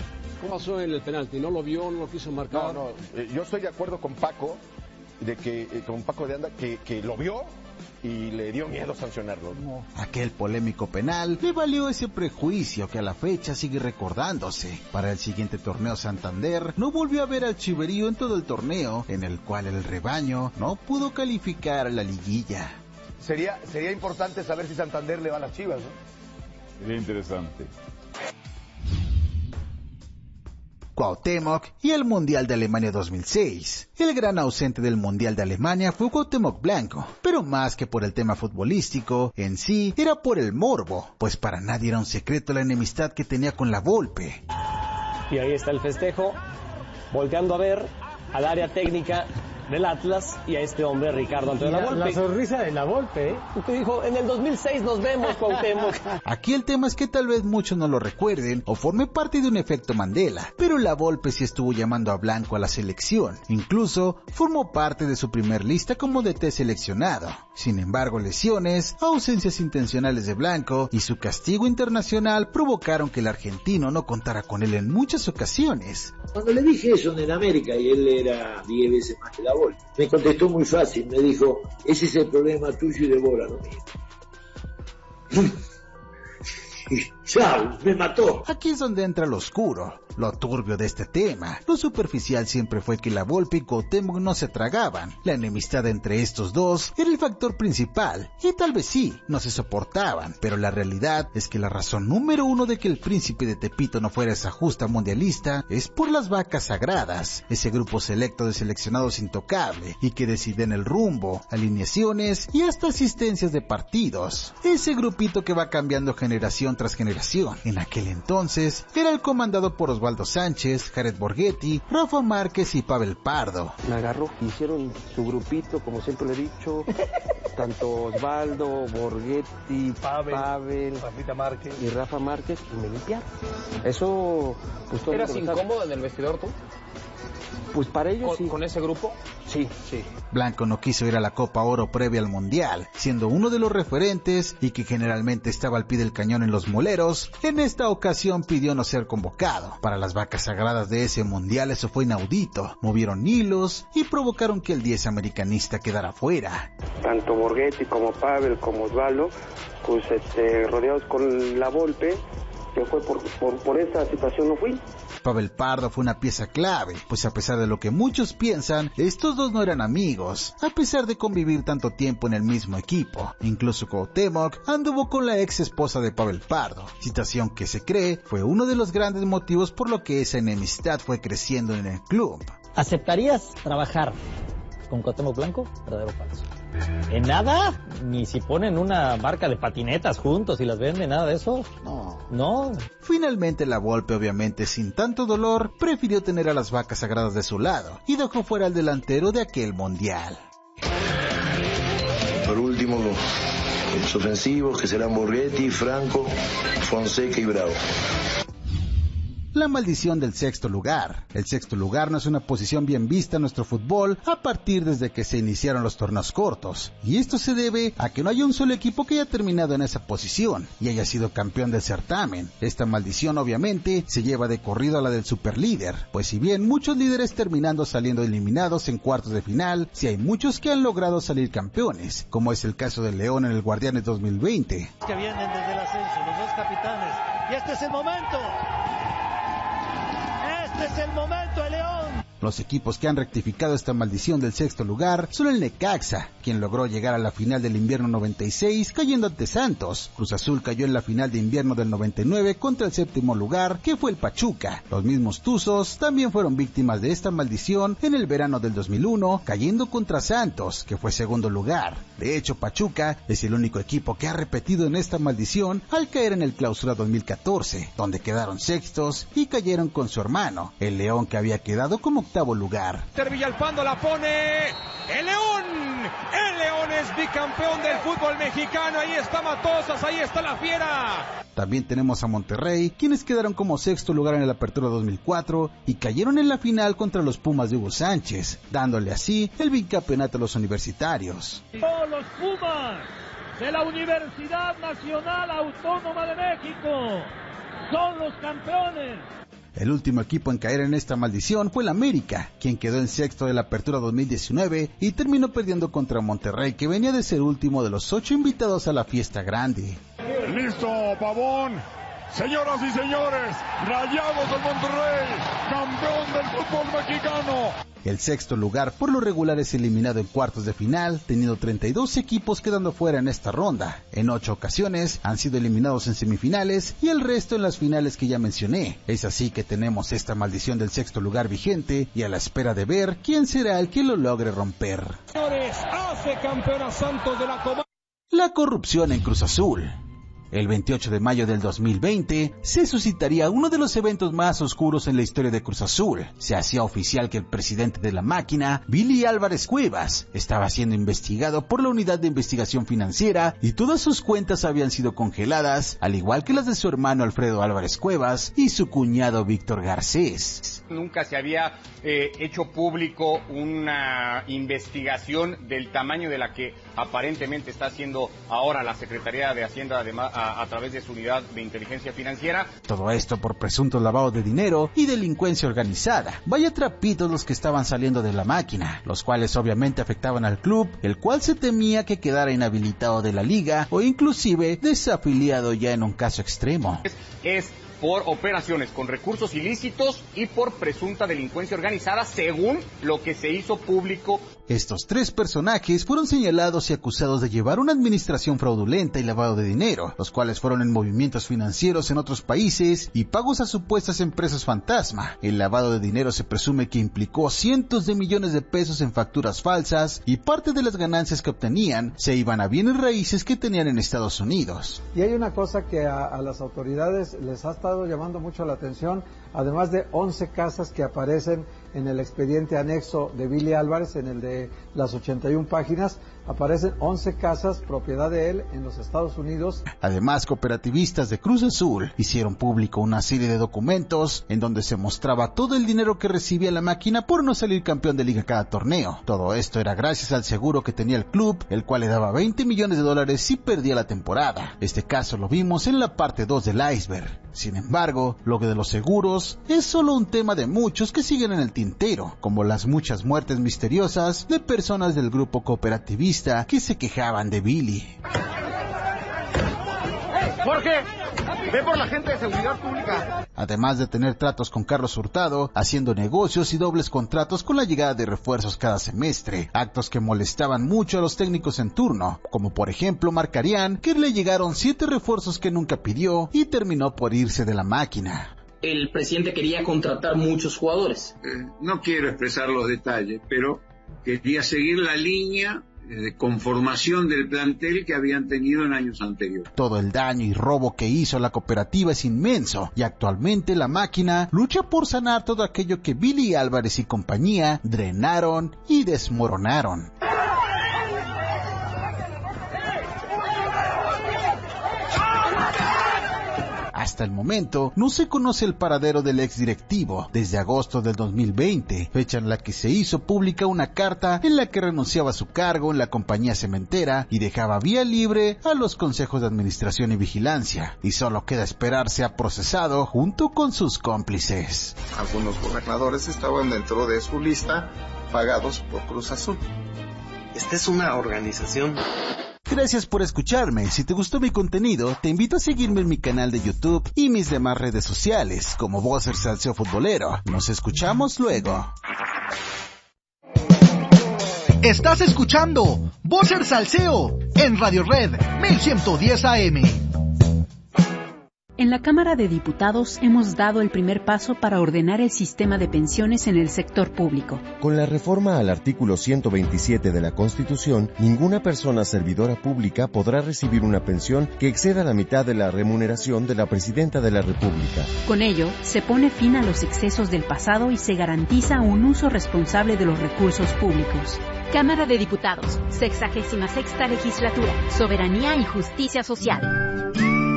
Speaker 3: ¿Qué pasó en el penalti? ¿No lo vio, no lo quiso marcar?
Speaker 4: No, no, eh, yo estoy de acuerdo con Paco, de que, eh, con Paco de Anda, que, que lo vio y le dio miedo sancionarlo.
Speaker 1: No. Aquel polémico penal le valió ese prejuicio que a la fecha sigue recordándose. Para el siguiente torneo Santander, no volvió a ver al chiverío en todo el torneo, en el cual el rebaño no pudo calificar a la liguilla.
Speaker 9: Sería, sería importante saber si Santander le va a las Chivas, ¿no?
Speaker 10: Sería interesante.
Speaker 1: Cuauhtémoc y el Mundial de Alemania dos mil seis. El gran ausente del Mundial de Alemania fue Cuauhtémoc Blanco, pero más que por el tema futbolístico, en sí era por el morbo, pues para nadie era un secreto la enemistad que tenía con la Volpe.
Speaker 6: Y ahí está el festejo, volteando a ver al área técnica del Atlas y a este hombre, Ricardo Antonio La Volpe.
Speaker 8: La sonrisa de La Volpe, ¿eh?
Speaker 6: Usted dijo, en el dos mil seis nos vemos, Cuauhtémoc.
Speaker 1: Aquí el tema es que tal vez muchos no lo recuerden o forme parte de un efecto Mandela, pero La Volpe sí estuvo llamando a Blanco a la selección. Incluso formó parte de su primer lista como D T seleccionado. Sin embargo, lesiones, ausencias intencionales de Blanco y su castigo internacional provocaron que el argentino no contara con él en muchas ocasiones.
Speaker 13: Cuando le dije eso en América y él era diez veces más que La Volpe, me contestó muy fácil, me dijo, ese es el problema tuyo y de Bola, no mío. Y chao, me mató.
Speaker 1: Aquí es donde entra lo oscuro, lo turbio de este tema. Lo superficial siempre fue que La Volpe y Cuauhtémoc no se tragaban. La enemistad entre estos dos era el factor principal, y tal vez sí, no se soportaban, pero la realidad es que la razón número uno de que el príncipe de Tepito no fuera esa justa mundialista es por las vacas sagradas, ese grupo selecto de seleccionados intocable, y que deciden el rumbo, alineaciones y hasta asistencias de partidos. Ese grupito que va cambiando generación tras generación. En aquel entonces era el comandado por Osvaldo Sánchez, Jared Borghetti, Rafa Márquez y Pavel Pardo.
Speaker 6: Me agarró, hicieron su grupito, como siempre le he dicho, tanto Osvaldo, Borghetti, Pavel, Pavel
Speaker 8: Rafita Márquez
Speaker 6: y Rafa Márquez, y me limpiaron. Eso, pues todo. ¿Eras incómodo en el vestidor tú? Pues para ellos ¿Con, sí. ¿Con ese grupo? Sí, sí.
Speaker 1: Blanco no quiso ir a la Copa Oro previa al Mundial, siendo uno de los referentes y que generalmente estaba al pie del cañón en los moleros. En esta ocasión pidió no ser convocado. Para las vacas sagradas de ese Mundial eso fue inaudito. Movieron hilos y provocaron que el diez americanista quedara fuera.
Speaker 6: Tanto Borghetti como Pavel como Osvaldo, pues este, rodeados con La Volpe, que fue por, por, por esa situación no fui.
Speaker 1: Pavel Pardo fue una pieza clave, pues a pesar de lo que muchos piensan, estos dos no eran amigos, a pesar de convivir tanto tiempo en el mismo equipo. Incluso Cuauhtémoc anduvo con la ex esposa de Pavel Pardo, situación que se cree fue uno de los grandes motivos por lo que esa enemistad fue creciendo en el club.
Speaker 6: ¿Aceptarías trabajar con Cuauhtémoc Blanco? ¿Verdadero o falso? ¿En nada? Ni si ponen una marca de patinetas juntos y las venden, nada de eso.
Speaker 1: No.
Speaker 6: No.
Speaker 1: Finalmente La Volpe, obviamente sin tanto dolor, prefirió tener a las vacas sagradas de su lado y dejó fuera al delantero de aquel Mundial.
Speaker 14: Por último, los ofensivos que serán Borghetti, Franco, Fonseca y Bravo.
Speaker 1: La maldición del sexto lugar. El sexto lugar no es una posición bien vista en nuestro fútbol a partir desde que se iniciaron los torneos cortos, y esto se debe a que no hay un solo equipo que haya terminado en esa posición y haya sido campeón del certamen. Esta maldición obviamente se lleva de corrido a la del superlíder, pues si bien muchos líderes terminando saliendo eliminados en cuartos de final, sí hay muchos que han logrado salir campeones, como es el caso del León en el Guardianes dos mil veinte.
Speaker 7: Que vienen desde el ascenso, los dos capitanes, y este es el momento. Este es el momento, el León.
Speaker 1: Los equipos que han rectificado esta maldición del sexto lugar son el Necaxa, quien logró llegar a la final del invierno noventa y seis cayendo ante Santos. Cruz Azul cayó en la final de invierno del noventa y nueve contra el séptimo lugar, que fue el Pachuca. Los mismos Tuzos también fueron víctimas de esta maldición en el verano del dos mil uno, cayendo contra Santos, que fue segundo lugar. De hecho, Pachuca es el único equipo que ha repetido en esta maldición al caer en el Clausura dos mil catorce, donde quedaron sextos y cayeron con su hermano, el León, que había quedado como octavo lugar.
Speaker 18: Villalpando la pone el León. El León es bicampeón del fútbol mexicano. Ahí está Matosas, ahí está la fiera.
Speaker 1: También tenemos a Monterrey, quienes quedaron como sexto lugar en el Apertura dos mil cuatro y cayeron en la final contra los Pumas de Hugo Sánchez, dándole así el bicampeonato a los universitarios.
Speaker 7: Todos los Pumas de la Universidad Nacional Autónoma de México son los campeones.
Speaker 1: El último equipo en caer en esta maldición fue el América, quien quedó en sexto de la Apertura dos mil diecinueve y terminó perdiendo contra Monterrey, que venía de ser último de los ocho invitados a la fiesta grande.
Speaker 18: Listo, Pavón. Señoras y señores, Rayados del Monterrey, campeón del fútbol mexicano.
Speaker 1: El sexto lugar por lo regular es eliminado en cuartos de final, teniendo treinta y dos equipos quedando fuera en esta ronda. En ocho ocasiones han sido eliminados en semifinales y el resto en las finales que ya mencioné. Es así que tenemos esta maldición del sexto lugar vigente y a la espera de ver quién será el que lo logre romper.
Speaker 11: Señores, hace campeón a Santos de la Comarca.
Speaker 1: La corrupción en Cruz Azul. El veintiocho de mayo del dos mil veinte se suscitaría uno de los eventos más oscuros en la historia de Cruz Azul. Se hacía oficial que el presidente de la máquina, Billy Álvarez Cuevas, estaba siendo investigado por la Unidad de Investigación Financiera y todas sus cuentas habían sido congeladas, al igual que las de su hermano Alfredo Álvarez Cuevas y su cuñado Víctor Garcés.
Speaker 15: Nunca se había eh, hecho público una investigación del tamaño de la que aparentemente está haciendo ahora la Secretaría de Hacienda, además A, a través de su unidad de inteligencia financiera.
Speaker 1: Todo esto por presuntos lavados de dinero y delincuencia organizada. Vaya trapitos los que estaban saliendo de la máquina, los cuales obviamente afectaban al club, el cual se temía que quedara inhabilitado de la liga o inclusive desafiliado ya en un caso extremo.
Speaker 15: Es, es por operaciones con recursos ilícitos y por presunta delincuencia organizada, según lo que se hizo público.
Speaker 1: Estos tres personajes fueron señalados y acusados de llevar una administración fraudulenta y lavado de dinero, los cuales fueron en movimientos financieros en otros países y pagos a supuestas empresas fantasma. El lavado de dinero se presume que implicó cientos de millones de pesos en facturas falsas y parte de las ganancias que obtenían se iban a bienes raíces que tenían en Estados Unidos.
Speaker 8: Y hay una cosa que a, a las autoridades les ha estado llamando mucho la atención, además de once casas que aparecen en el expediente anexo de Billy Álvarez, en el de las ochenta y una páginas, aparecen once casas propiedad de él en los Estados Unidos.
Speaker 1: Además, cooperativistas de Cruz Azul hicieron público una serie de documentos en donde se mostraba todo el dinero que recibía la máquina por no salir campeón de liga cada torneo. Todo esto era gracias al seguro que tenía el club, el cual le daba veinte millones de dólares si perdía la temporada. Este caso lo vimos en la parte dos del iceberg. Sin embargo, lo que de los seguros es solo un tema de muchos que siguen en el tintero, como las muchas muertes misteriosas de personas del grupo cooperativista que se quejaban de Billy.
Speaker 9: Jorge, ve por la gente de seguridad pública.
Speaker 1: Además de tener tratos con Carlos Hurtado, haciendo negocios y dobles contratos con la llegada de refuerzos cada semestre, actos que molestaban mucho a los técnicos en turno, como por ejemplo Marcarián, que le llegaron siete refuerzos que nunca pidió y terminó por irse de la máquina.
Speaker 16: El presidente quería contratar muchos jugadores.
Speaker 17: Eh, no quiero expresar los detalles, pero quería seguir la línea de conformación del plantel que habían tenido en años anteriores.
Speaker 1: Todo el daño y robo que hizo la cooperativa es inmenso y actualmente la máquina lucha por sanar todo aquello que Billy Álvarez y compañía drenaron y desmoronaron. Hasta el momento, no se conoce el paradero del exdirectivo desde agosto del dos mil veinte, fecha en la que se hizo pública una carta en la que renunciaba a su cargo en la compañía cementera y dejaba vía libre a los consejos de administración y vigilancia, y solo queda esperar sea procesado junto con sus cómplices.
Speaker 19: Algunos gobernadores estaban dentro de su lista pagados por Cruz Azul.
Speaker 20: Esta es una organización.
Speaker 1: Gracias por escucharme. Si te gustó mi contenido, te invito a seguirme en mi canal de YouTube y mis demás redes sociales, como Boxer Salseo Futbolero. Nos escuchamos luego.
Speaker 5: Estás escuchando Boxer Salseo en Radio Red mil ciento diez A M.
Speaker 31: En la Cámara de Diputados hemos dado el primer paso para ordenar el sistema de pensiones en el sector público.
Speaker 32: Con la reforma al artículo ciento veintisiete de la Constitución, ninguna persona servidora pública podrá recibir una pensión que exceda la mitad de la remuneración de la Presidenta de la República.
Speaker 31: Con ello, se pone fin a los excesos del pasado y se garantiza un uso responsable de los recursos públicos.
Speaker 21: Cámara de Diputados, sexagésima sexta legislatura, Soberanía y Justicia Social.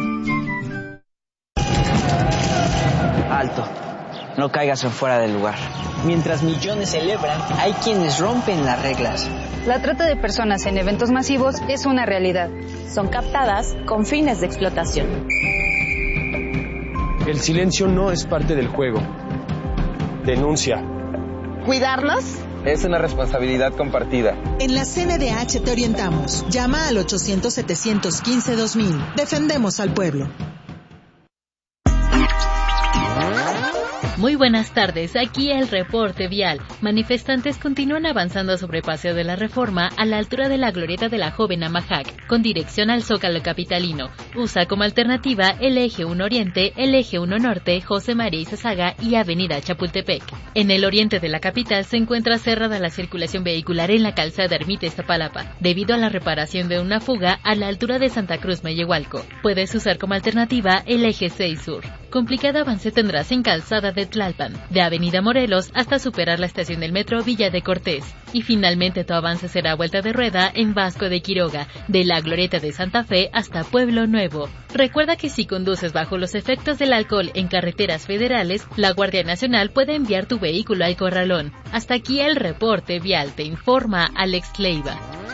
Speaker 22: Alto, no caigas en fuera del lugar. Mientras millones celebran, hay quienes rompen las reglas.
Speaker 23: La trata de personas en eventos masivos es una realidad.
Speaker 21: Son captadas con fines de explotación.
Speaker 2: El silencio no es parte del juego. Denuncia.
Speaker 3: ¿Cuidarnos?
Speaker 2: Es una responsabilidad compartida.
Speaker 4: En la C N D H te orientamos. Llama al ochocientos, setecientos quince, dos mil. Defendemos al pueblo.
Speaker 10: Muy buenas tardes, aquí el reporte vial. Manifestantes continúan avanzando sobre Paseo de la Reforma a la altura de la glorieta de la Joven Amajac, con dirección al Zócalo capitalino. Usa como alternativa el Eje uno Oriente, el Eje uno Norte, José María Izazaga y Avenida Chapultepec. En el oriente de la capital se encuentra cerrada la circulación vehicular en la calzada Ermita Iztapalapa, debido a la reparación de una fuga a la altura de Santa Cruz Mellehualco. Puedes usar como alternativa el Eje seis Sur. Complicado avance tendrás en calzada de Tlalpan, de Avenida Morelos hasta superar la estación del metro Villa de Cortés. Y finalmente tu avance será vuelta de rueda en Vasco de Quiroga, de la Glorieta de Santa Fe hasta Pueblo Nuevo. Recuerda que si conduces bajo los efectos del alcohol en carreteras federales, la Guardia Nacional puede enviar tu vehículo al corralón. Hasta aquí el reporte vial, te informa Alex Leiva.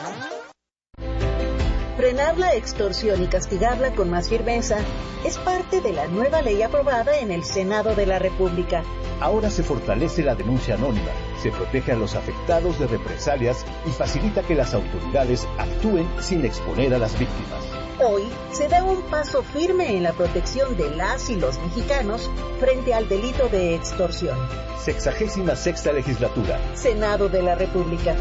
Speaker 12: Frenar la extorsión y castigarla con más firmeza es parte de la nueva ley aprobada en el Senado de la República.
Speaker 24: Ahora se fortalece la denuncia anónima, se protege a los afectados de represalias y facilita que las autoridades actúen sin exponer a las víctimas.
Speaker 12: Hoy se da un paso firme en la protección de las y los mexicanos frente al delito de extorsión.
Speaker 24: Sexagésima sexta legislatura.
Speaker 12: Senado de la República.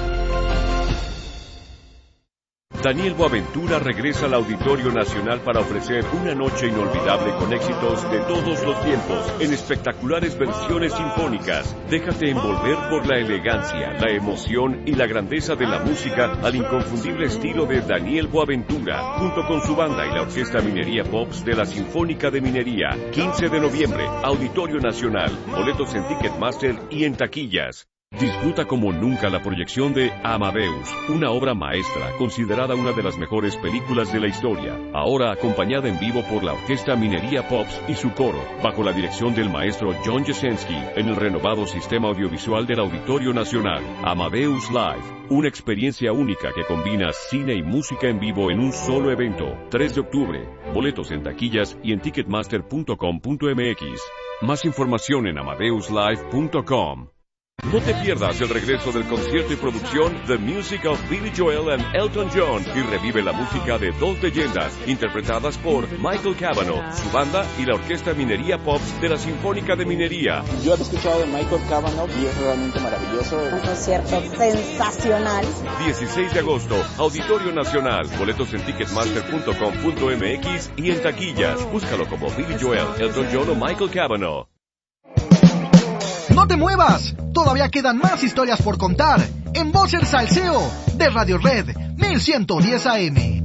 Speaker 25: Daniel Boaventura regresa al Auditorio Nacional para ofrecer una noche inolvidable con éxitos de todos los tiempos, en espectaculares versiones sinfónicas. Déjate envolver por la elegancia, la emoción y la grandeza de la música al inconfundible estilo de Daniel Boaventura, junto con su banda y la Orquesta Minería Pops de la Sinfónica de Minería. quince de noviembre, Auditorio Nacional. Boletos en Ticketmaster y en taquillas. Disfruta como nunca la proyección de Amadeus, una obra maestra considerada una de las mejores películas de la historia, ahora acompañada en vivo por la Orquesta Minería Pops y su coro, bajo la dirección del maestro John Jasenski, en el renovado sistema audiovisual del Auditorio Nacional. Amadeus Live, una experiencia única que combina cine y música en vivo en un solo evento. tres de octubre, boletos en taquillas y en ticketmaster punto com punto m x. Más información en amadeus live punto com. No te pierdas el regreso del concierto y producción The Music of Billy Joel and Elton John y revive la música de dos leyendas interpretadas por Michael Cavanaugh, su banda y la Orquesta Minería Pops de la Sinfónica de Minería.
Speaker 26: Yo he escuchado de Michael Cavanaugh y es realmente maravilloso.
Speaker 12: Un concierto sensacional.
Speaker 25: dieciséis de agosto, Auditorio Nacional. Boletos en ticketmaster punto com punto m x y en taquillas. Búscalo como Billy Joel, Elton John o Michael Cavanaugh.
Speaker 5: ¡No te muevas! Todavía quedan más historias por contar en Voz el Salseo de Radio Red mil ciento diez A M.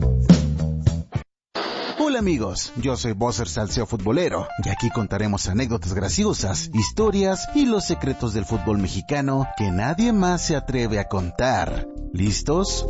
Speaker 1: Hola amigos, yo soy Bosser Salseo Futbolero y aquí contaremos anécdotas graciosas, historias y los secretos del fútbol mexicano que nadie más se atreve a contar. ¿Listos?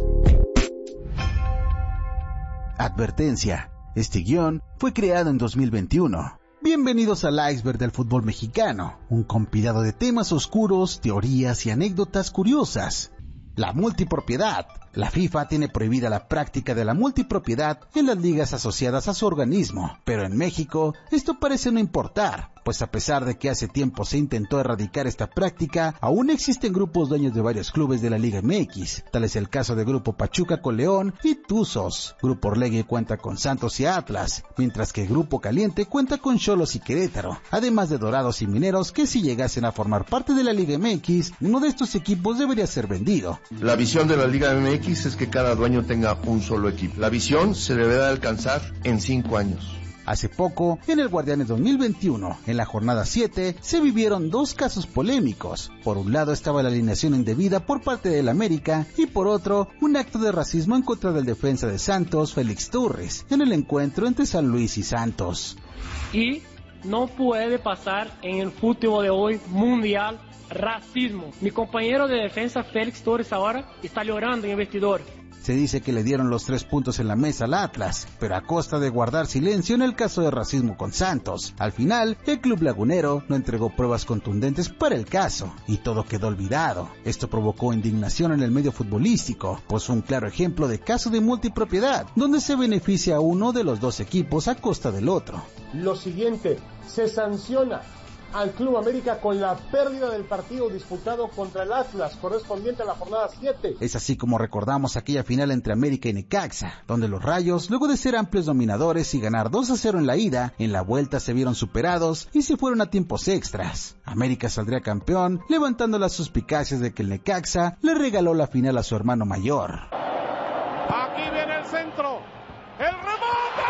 Speaker 1: Advertencia, este guión fue creado en dos mil veintiuno. Bienvenidos al iceberg del fútbol mexicano, un compilado de temas oscuros, teorías y anécdotas curiosas. La multipropiedad. La FIFA tiene prohibida la práctica de la multipropiedad en las ligas asociadas a su organismo, pero en México esto parece no importar, pues a pesar de que hace tiempo se intentó erradicar esta práctica, aún existen grupos dueños de varios clubes de la Liga M X, tal es el caso de Grupo Pachuca con León y Tuzos. Grupo Orlegui cuenta con Santos y Atlas, mientras que Grupo Caliente cuenta con Xolos y Querétaro, además de Dorados y Mineros que si llegasen a formar parte de la Liga M X, uno de estos equipos debería ser vendido.
Speaker 19: La visión de la Liga M X es que cada dueño tenga un solo equipo. La visión se deberá alcanzar en cinco años.
Speaker 1: Hace poco, en el Guardianes dos mil veintiuno, en la jornada siete, se vivieron dos casos polémicos. Por un lado estaba la alineación indebida por parte del América y por otro, un acto de racismo en contra del defensa de Santos, Félix Torres, en el encuentro entre San Luis y Santos.
Speaker 27: Y no puede pasar en el fútbol de hoy mundial racismo. Mi compañero de defensa Félix Torres ahora está llorando en el vestidor.
Speaker 1: se dice que le dieron los tres puntos en la mesa al Atlas, pero a costa de guardar silencio en el caso de racismo con Santos. Al final, el club lagunero no entregó pruebas contundentes para el caso, y todo quedó olvidado. Esto provocó indignación en el medio futbolístico, pues fue un claro ejemplo de caso de multipropiedad, donde se beneficia a uno de los dos equipos a costa del otro.
Speaker 3: Lo siguiente, se sanciona al Club América con la pérdida del partido disputado contra el Atlas, correspondiente a la jornada siete.
Speaker 1: Es así como recordamos aquella final entre América y Necaxa, donde los Rayos, luego de ser amplios dominadores y ganar dos a cero en la ida, en la vuelta se vieron superados y se fueron a tiempos extras. América saldría campeón, levantando las suspicacias de que el Necaxa le regaló la final a su hermano mayor.
Speaker 3: Aquí viene el centro, el remonte.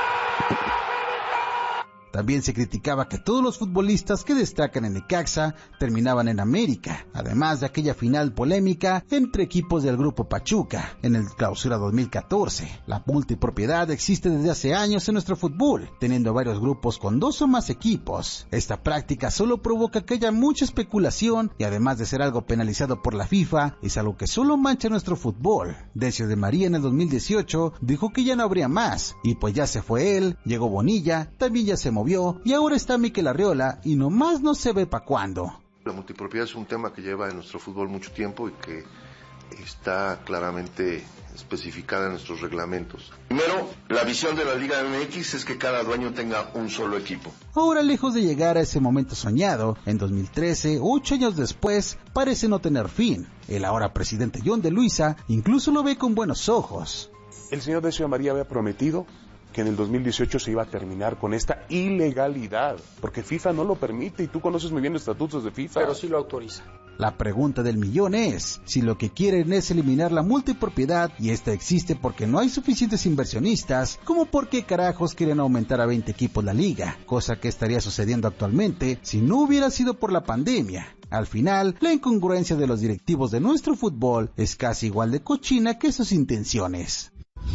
Speaker 1: También se criticaba que todos los futbolistas que destacan en Necaxa terminaban en América, además de aquella final polémica entre equipos del Grupo Pachuca en el Clausura dos mil catorce. La multipropiedad existe desde hace años en nuestro fútbol, teniendo varios grupos con dos o más equipos. Esta práctica solo provoca que haya mucha especulación y además de ser algo penalizado por la FIFA, es algo que solo mancha nuestro fútbol. Decio de María en el dos mil dieciocho dijo que ya no habría más, y pues ya se fue él, llegó Bonilla, también ya se movió, y ahora está Mikel Arriola y nomás no se ve pa' cuándo.
Speaker 19: La multipropiedad es un tema que lleva en nuestro fútbol mucho tiempo y que está claramente especificada en nuestros reglamentos. Primero, la visión de la Liga M X es que cada dueño tenga un solo equipo.
Speaker 1: Ahora, lejos de llegar a ese momento soñado, en dos mil trece, ocho años después, parece no tener fin. El ahora presidente John de Luisa incluso lo ve con buenos ojos.
Speaker 6: El señor Decio de María había prometido que en el dos mil dieciocho se iba a terminar con esta ilegalidad, porque FIFA no lo permite y tú conoces muy bien los estatutos de FIFA.
Speaker 7: Pero sí lo autoriza.
Speaker 1: La pregunta del millón es, si lo que quieren es eliminar la multipropiedad y esta existe porque no hay suficientes inversionistas, ¿cómo por qué carajos quieren aumentar a veinte equipos la liga? Cosa que estaría sucediendo actualmente si no hubiera sido por la pandemia. Al final, la incongruencia de los directivos de nuestro fútbol es casi igual de cochina que sus intenciones.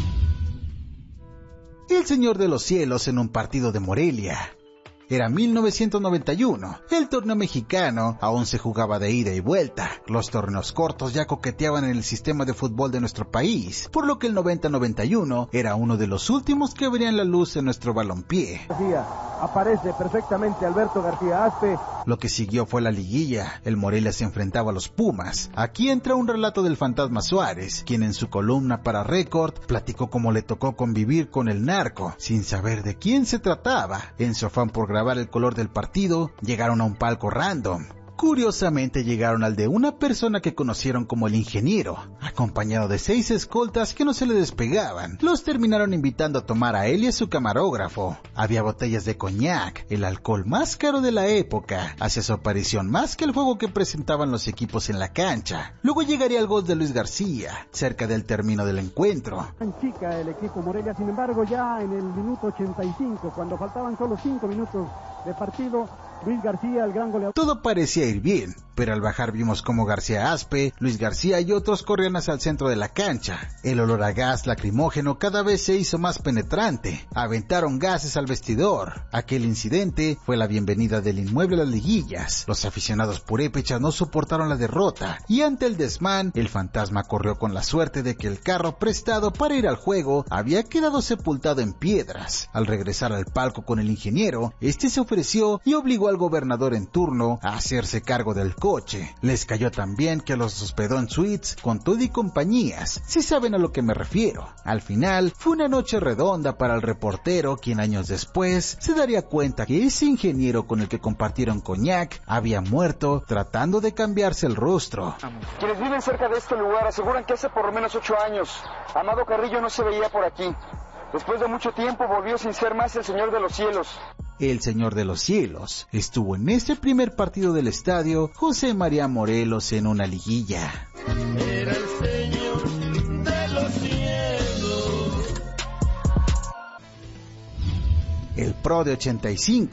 Speaker 1: El Señor de los Cielos en un partido de Morelia. Era mil novecientos noventa y uno. El torneo mexicano aún se jugaba de ida y vuelta. Los torneos cortos ya coqueteaban en el sistema de fútbol de nuestro país, por lo que el noventa noventa y uno era uno de los últimos que verían la luz en nuestro balompié.
Speaker 3: Aparece perfectamente Alberto García Aspe.
Speaker 1: Lo que siguió fue la liguilla. El Morelia se enfrentaba a los Pumas. Aquí entra un relato del fantasma Suárez, quien en su columna para Récord platicó cómo le tocó convivir con el narco, sin saber de quién se trataba. En su afán por grabar el color del partido, llegaron a un palco random. Curiosamente llegaron al de una persona que conocieron como el ingeniero, acompañado de seis escoltas que no se le despegaban. Los terminaron invitando a tomar a él y a su camarógrafo. Había botellas de coñac, el alcohol más caro de la época. Hacía su aparición más que el juego que presentaban los equipos en la cancha. Luego llegaría el gol de Luis García, cerca del término del encuentro.
Speaker 3: Chica el equipo Morelia, sin embargo, ya en el minuto ochenta y cinco, cuando faltaban solo cinco minutos de partido, Luis García, el gran goleador.
Speaker 1: Todo parecía ir bien, pero al bajar vimos como García Aspe, Luis García y otros corrían hacia el centro de la cancha. El olor a gas lacrimógeno cada vez se hizo más penetrante. Aventaron gases al vestidor. Aquel incidente fue la bienvenida del inmueble a las liguillas. Los aficionados purépechas no soportaron la derrota, y ante el desmán, el fantasma corrió con la suerte de que el carro prestado para ir al juego había quedado sepultado en piedras. Al regresar al palco con el ingeniero, este se ofreció y obligó al gobernador en turno a hacerse cargo del coche. Les cayó tan bien que los hospedó en suites con todo y compañías, si saben a lo que me refiero. Al final, fue una noche redonda para el reportero, quien años después se daría cuenta que ese ingeniero con el que compartieron coñac había muerto tratando de cambiarse el rostro.
Speaker 8: Quienes viven cerca de este lugar aseguran que hace por lo menos ocho años Amado Carrillo no se veía por aquí. Después de mucho tiempo volvió sin ser más el Señor de los Cielos.
Speaker 1: El Señor de los Cielos estuvo en ese primer partido del estadio José María Morelos en una liguilla.
Speaker 3: Era el Señor de los Cielos.
Speaker 1: El Pro de ochenta y cinco.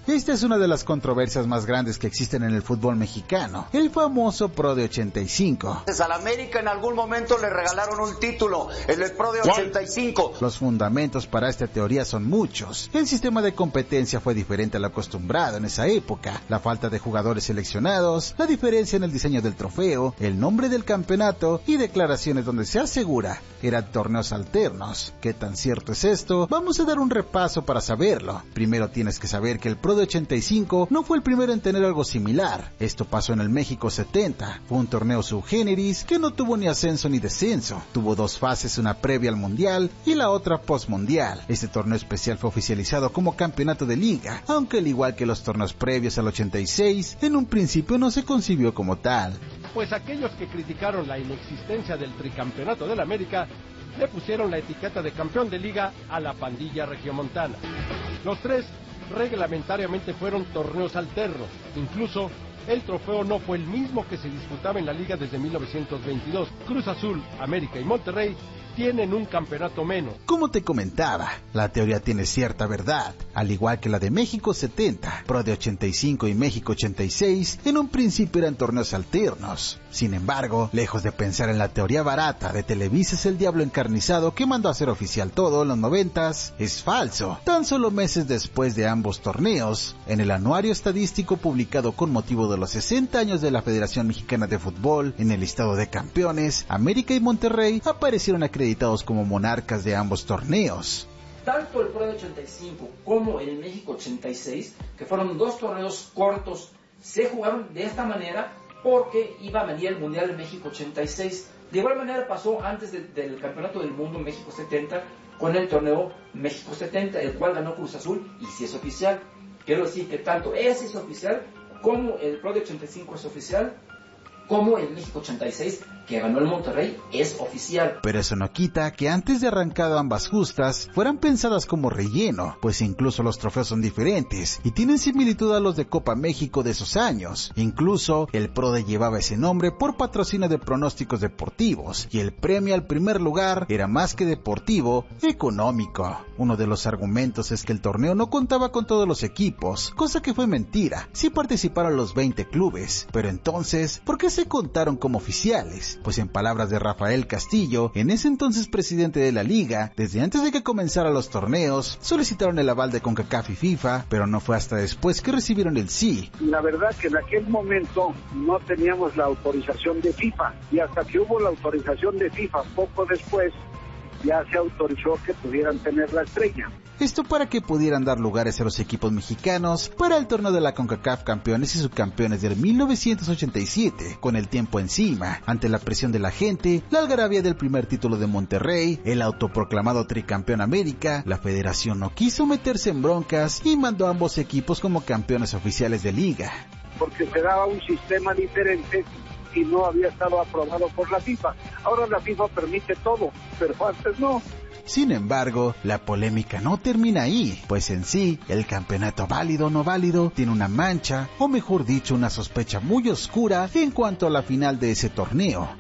Speaker 1: Esta es una de las controversias más grandes que existen en el fútbol mexicano, el famoso Pro de ochenta y cinco.
Speaker 7: Al América en algún momento le regalaron un título, el del Pro de ochenta y cinco.
Speaker 1: Los fundamentos para esta teoría son muchos. El sistema de competencia fue diferente a lo acostumbrado en esa época, la falta de jugadores seleccionados, la diferencia en el diseño del trofeo, el nombre del campeonato y declaraciones donde se asegura eran torneos alternos. ¿Qué tan cierto es esto? Vamos a dar un repaso para saberlo. Primero tienes que saber que el Pro de ochenta y cinco no fue el primero en tener algo similar. Esto pasó en el México setenta. Fue un torneo subgéneris que no tuvo ni ascenso ni descenso. Tuvo dos fases, una previa al Mundial y la otra post-mundial. Este torneo especial fue oficializado como campeonato de liga, aunque al igual que los torneos previos al ochenta y seis, en un principio no se concibió como tal.
Speaker 9: Pues aquellos que criticaron la inexistencia del tricampeonato del América le pusieron la etiqueta de campeón de liga a la pandilla regiomontana. Los tres reglamentariamente fueron torneos alternos. Incluso el trofeo no fue el mismo que se disputaba en la liga desde mil novecientos veintidós. Cruz Azul, América y Monterrey tienen un campeonato menos.
Speaker 1: Como te comentaba, la teoría tiene cierta verdad, al igual que la de México setenta, Pro de ochenta y cinco y México ochenta y seis, en un principio eran torneos alternos. Sin embargo, lejos de pensar en la teoría barata de Televisa es el diablo encarnizado que mandó a hacer oficial todo en los noventas, es falso. Tan solo meses después de ambos torneos, en el anuario estadístico publicado con motivo de los sesenta años de la Federación Mexicana de Fútbol, en el listado de campeones, América y Monterrey aparecieron acreditados como monarcas de ambos torneos.
Speaker 11: Tanto el Pro de ochenta y cinco como el México ochenta y seis, que fueron dos torneos cortos, se jugaron de esta manera porque iba a venir el Mundial de México ochenta y seis. De igual manera pasó antes de, del Campeonato del Mundo México setenta con el torneo México setenta, el cual ganó Cruz Azul y si es oficial. Quiero decir que tanto ese es oficial como el Pro de ochenta y cinco es oficial, como el México ochenta y seis, que ganó el Monterrey, es oficial.
Speaker 1: Pero eso no quita que antes de arrancado ambas justas fueran pensadas como relleno, pues incluso los trofeos son diferentes y tienen similitud a los de Copa México de esos años. Incluso el Pro de llevaba ese nombre por patrocinio de pronósticos deportivos y el premio al primer lugar era más que deportivo, económico. Uno de los argumentos es que el torneo no contaba con todos los equipos, cosa que fue mentira. Sí participaron los veinte clubes, pero entonces, ¿por qué se contaron como oficiales? Pues en palabras de Rafael Castillo, en ese entonces presidente de la liga, desde antes de que comenzaran los torneos, solicitaron el aval de CONCACAF y FIFA, pero no fue hasta después que recibieron el sí.
Speaker 13: La verdad que en aquel momento no teníamos la autorización de FIFA, y hasta que hubo la autorización de FIFA poco después, ya se autorizó que pudieran tener la estrella.
Speaker 1: Esto para que pudieran dar lugares a los equipos mexicanos para el torneo de la CONCACAF Campeones y Subcampeones del mil novecientos ochenta y siete, con el tiempo encima, ante la presión de la gente, la algarabía del primer título de Monterrey, el autoproclamado tricampeón América, la federación no quiso meterse en broncas y mandó a ambos equipos como campeones oficiales de liga.
Speaker 13: Porque se daba un sistema diferente y no había estado aprobado por la FIFA. Ahora la FIFA permite todo, pero antes no.
Speaker 1: Sin embargo, la polémica no termina ahí, pues en sí, el campeonato válido o no válido tiene una mancha, o mejor dicho, una sospecha muy oscura en cuanto a la final de ese torneo.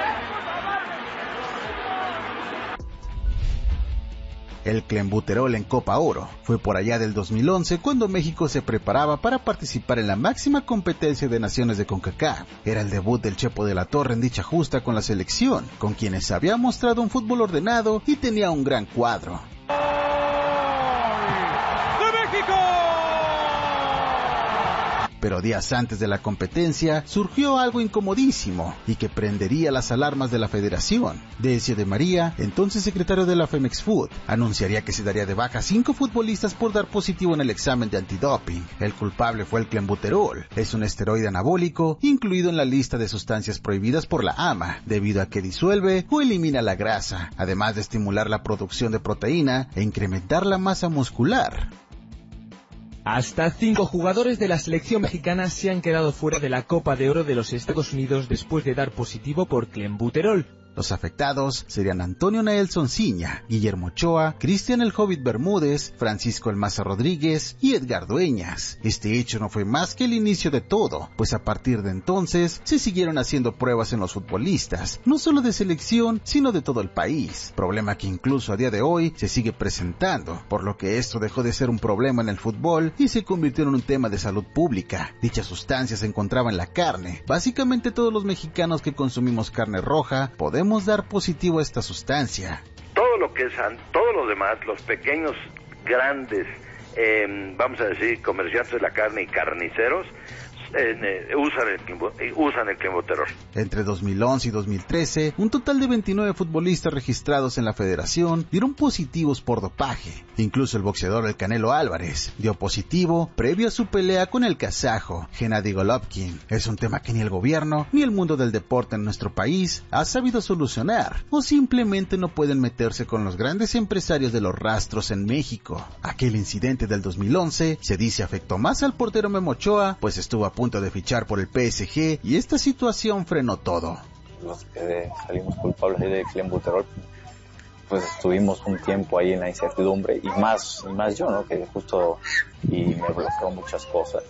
Speaker 1: El clenbuterol en Copa Oro. Fue por allá del dos mil once cuando México se preparaba para participar en la máxima competencia de naciones de CONCACAF. Era el debut del Chepo de la Torre en dicha justa con la selección, con quienes había mostrado un fútbol ordenado y tenía un gran cuadro. Pero días antes de la competencia surgió algo incomodísimo y que prendería las alarmas de la federación. Decio de María, entonces secretario de la Femex Food, anunciaría que se daría de baja cinco futbolistas por dar positivo en el examen de antidoping. El culpable fue el clenbuterol. Es un esteroide anabólico incluido en la lista de sustancias prohibidas por la A M A, debido a que disuelve o elimina la grasa, además de estimular la producción de proteína e incrementar la masa muscular.
Speaker 14: Hasta cinco jugadores de la selección mexicana se han quedado fuera de la Copa de Oro de los Estados Unidos después de dar positivo por clenbuterol.
Speaker 1: Los afectados serían Antonio Naelson Ciña, Guillermo Ochoa, Cristian el Hobbit Bermúdez, Francisco el Maza Rodríguez y Edgar Dueñas. Este hecho no fue más que el inicio de todo, pues a partir de entonces se siguieron haciendo pruebas en los futbolistas, no solo de selección, sino de todo el país, problema que incluso a día de hoy se sigue presentando, por lo que esto dejó de ser un problema en el fútbol y se convirtió en un tema de salud pública. Dicha sustancia se encontraba en la carne. Básicamente todos los mexicanos que consumimos carne roja podemos dar positivo a esta sustancia.
Speaker 19: Todo lo que es, todos los demás, los pequeños, grandes, eh, vamos a decir, comerciantes de la carne y carniceros, En, eh, usan el usan el clenbuterol.
Speaker 1: Entre dos mil once y dos mil trece, un total de veintinueve futbolistas registrados en la federación dieron positivos por dopaje. Incluso el boxeador El Canelo Álvarez dio positivo previo a su pelea con el kazajo Gennady Golovkin. Es un tema que ni el gobierno ni el mundo del deporte en nuestro país ha sabido solucionar, o simplemente no pueden meterse con los grandes empresarios de los rastros en México. Aquel incidente del dos mil once se dice afectó más al portero Memo Ochoa, pues estuvo a punto de fichar por el P S G y esta situación frenó todo.
Speaker 15: Los que salimos culpables de clenbuterol, pues estuvimos un tiempo ahí en la incertidumbre, y más, y más yo, ¿no? Que justo y me bloqueó muchas cosas.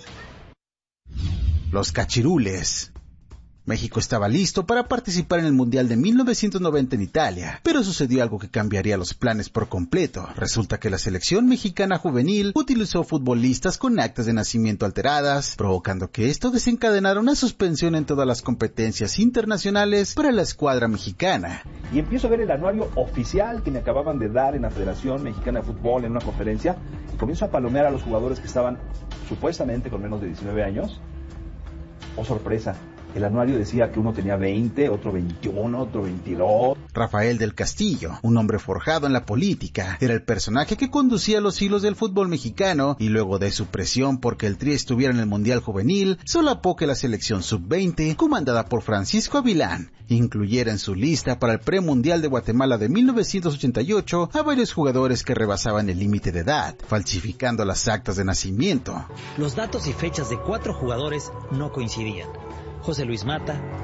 Speaker 1: Los cachirules. México estaba listo para participar en el Mundial de mil novecientos noventa en Italia, pero sucedió algo que cambiaría los planes por completo. Resulta que la selección mexicana juvenil utilizó futbolistas con actas de nacimiento alteradas, provocando que esto desencadenara una suspensión en todas las competencias internacionales para la escuadra mexicana.
Speaker 16: Y empiezo a ver el anuario oficial que me acababan de dar en la Federación Mexicana de Fútbol en una conferencia, y comienzo a palomear a los jugadores que estaban supuestamente con menos de diecinueve años. ¡Oh, sorpresa! El anuario decía que uno tenía veinte, otro veintiuno, otro veintidós.
Speaker 1: Rafael del Castillo, un hombre forjado en la política, era el personaje que conducía los hilos del fútbol mexicano, y luego de su presión porque el Tri estuviera en el Mundial Juvenil, solapó que la selección sub veinte, comandada por Francisco Avilán, incluyera en su lista para el premundial de Guatemala de mil novecientos ochenta y ocho a varios jugadores que rebasaban el límite de edad, falsificando las actas de nacimiento.
Speaker 17: Los datos y fechas de cuatro jugadores no coincidían. José Luis Mata,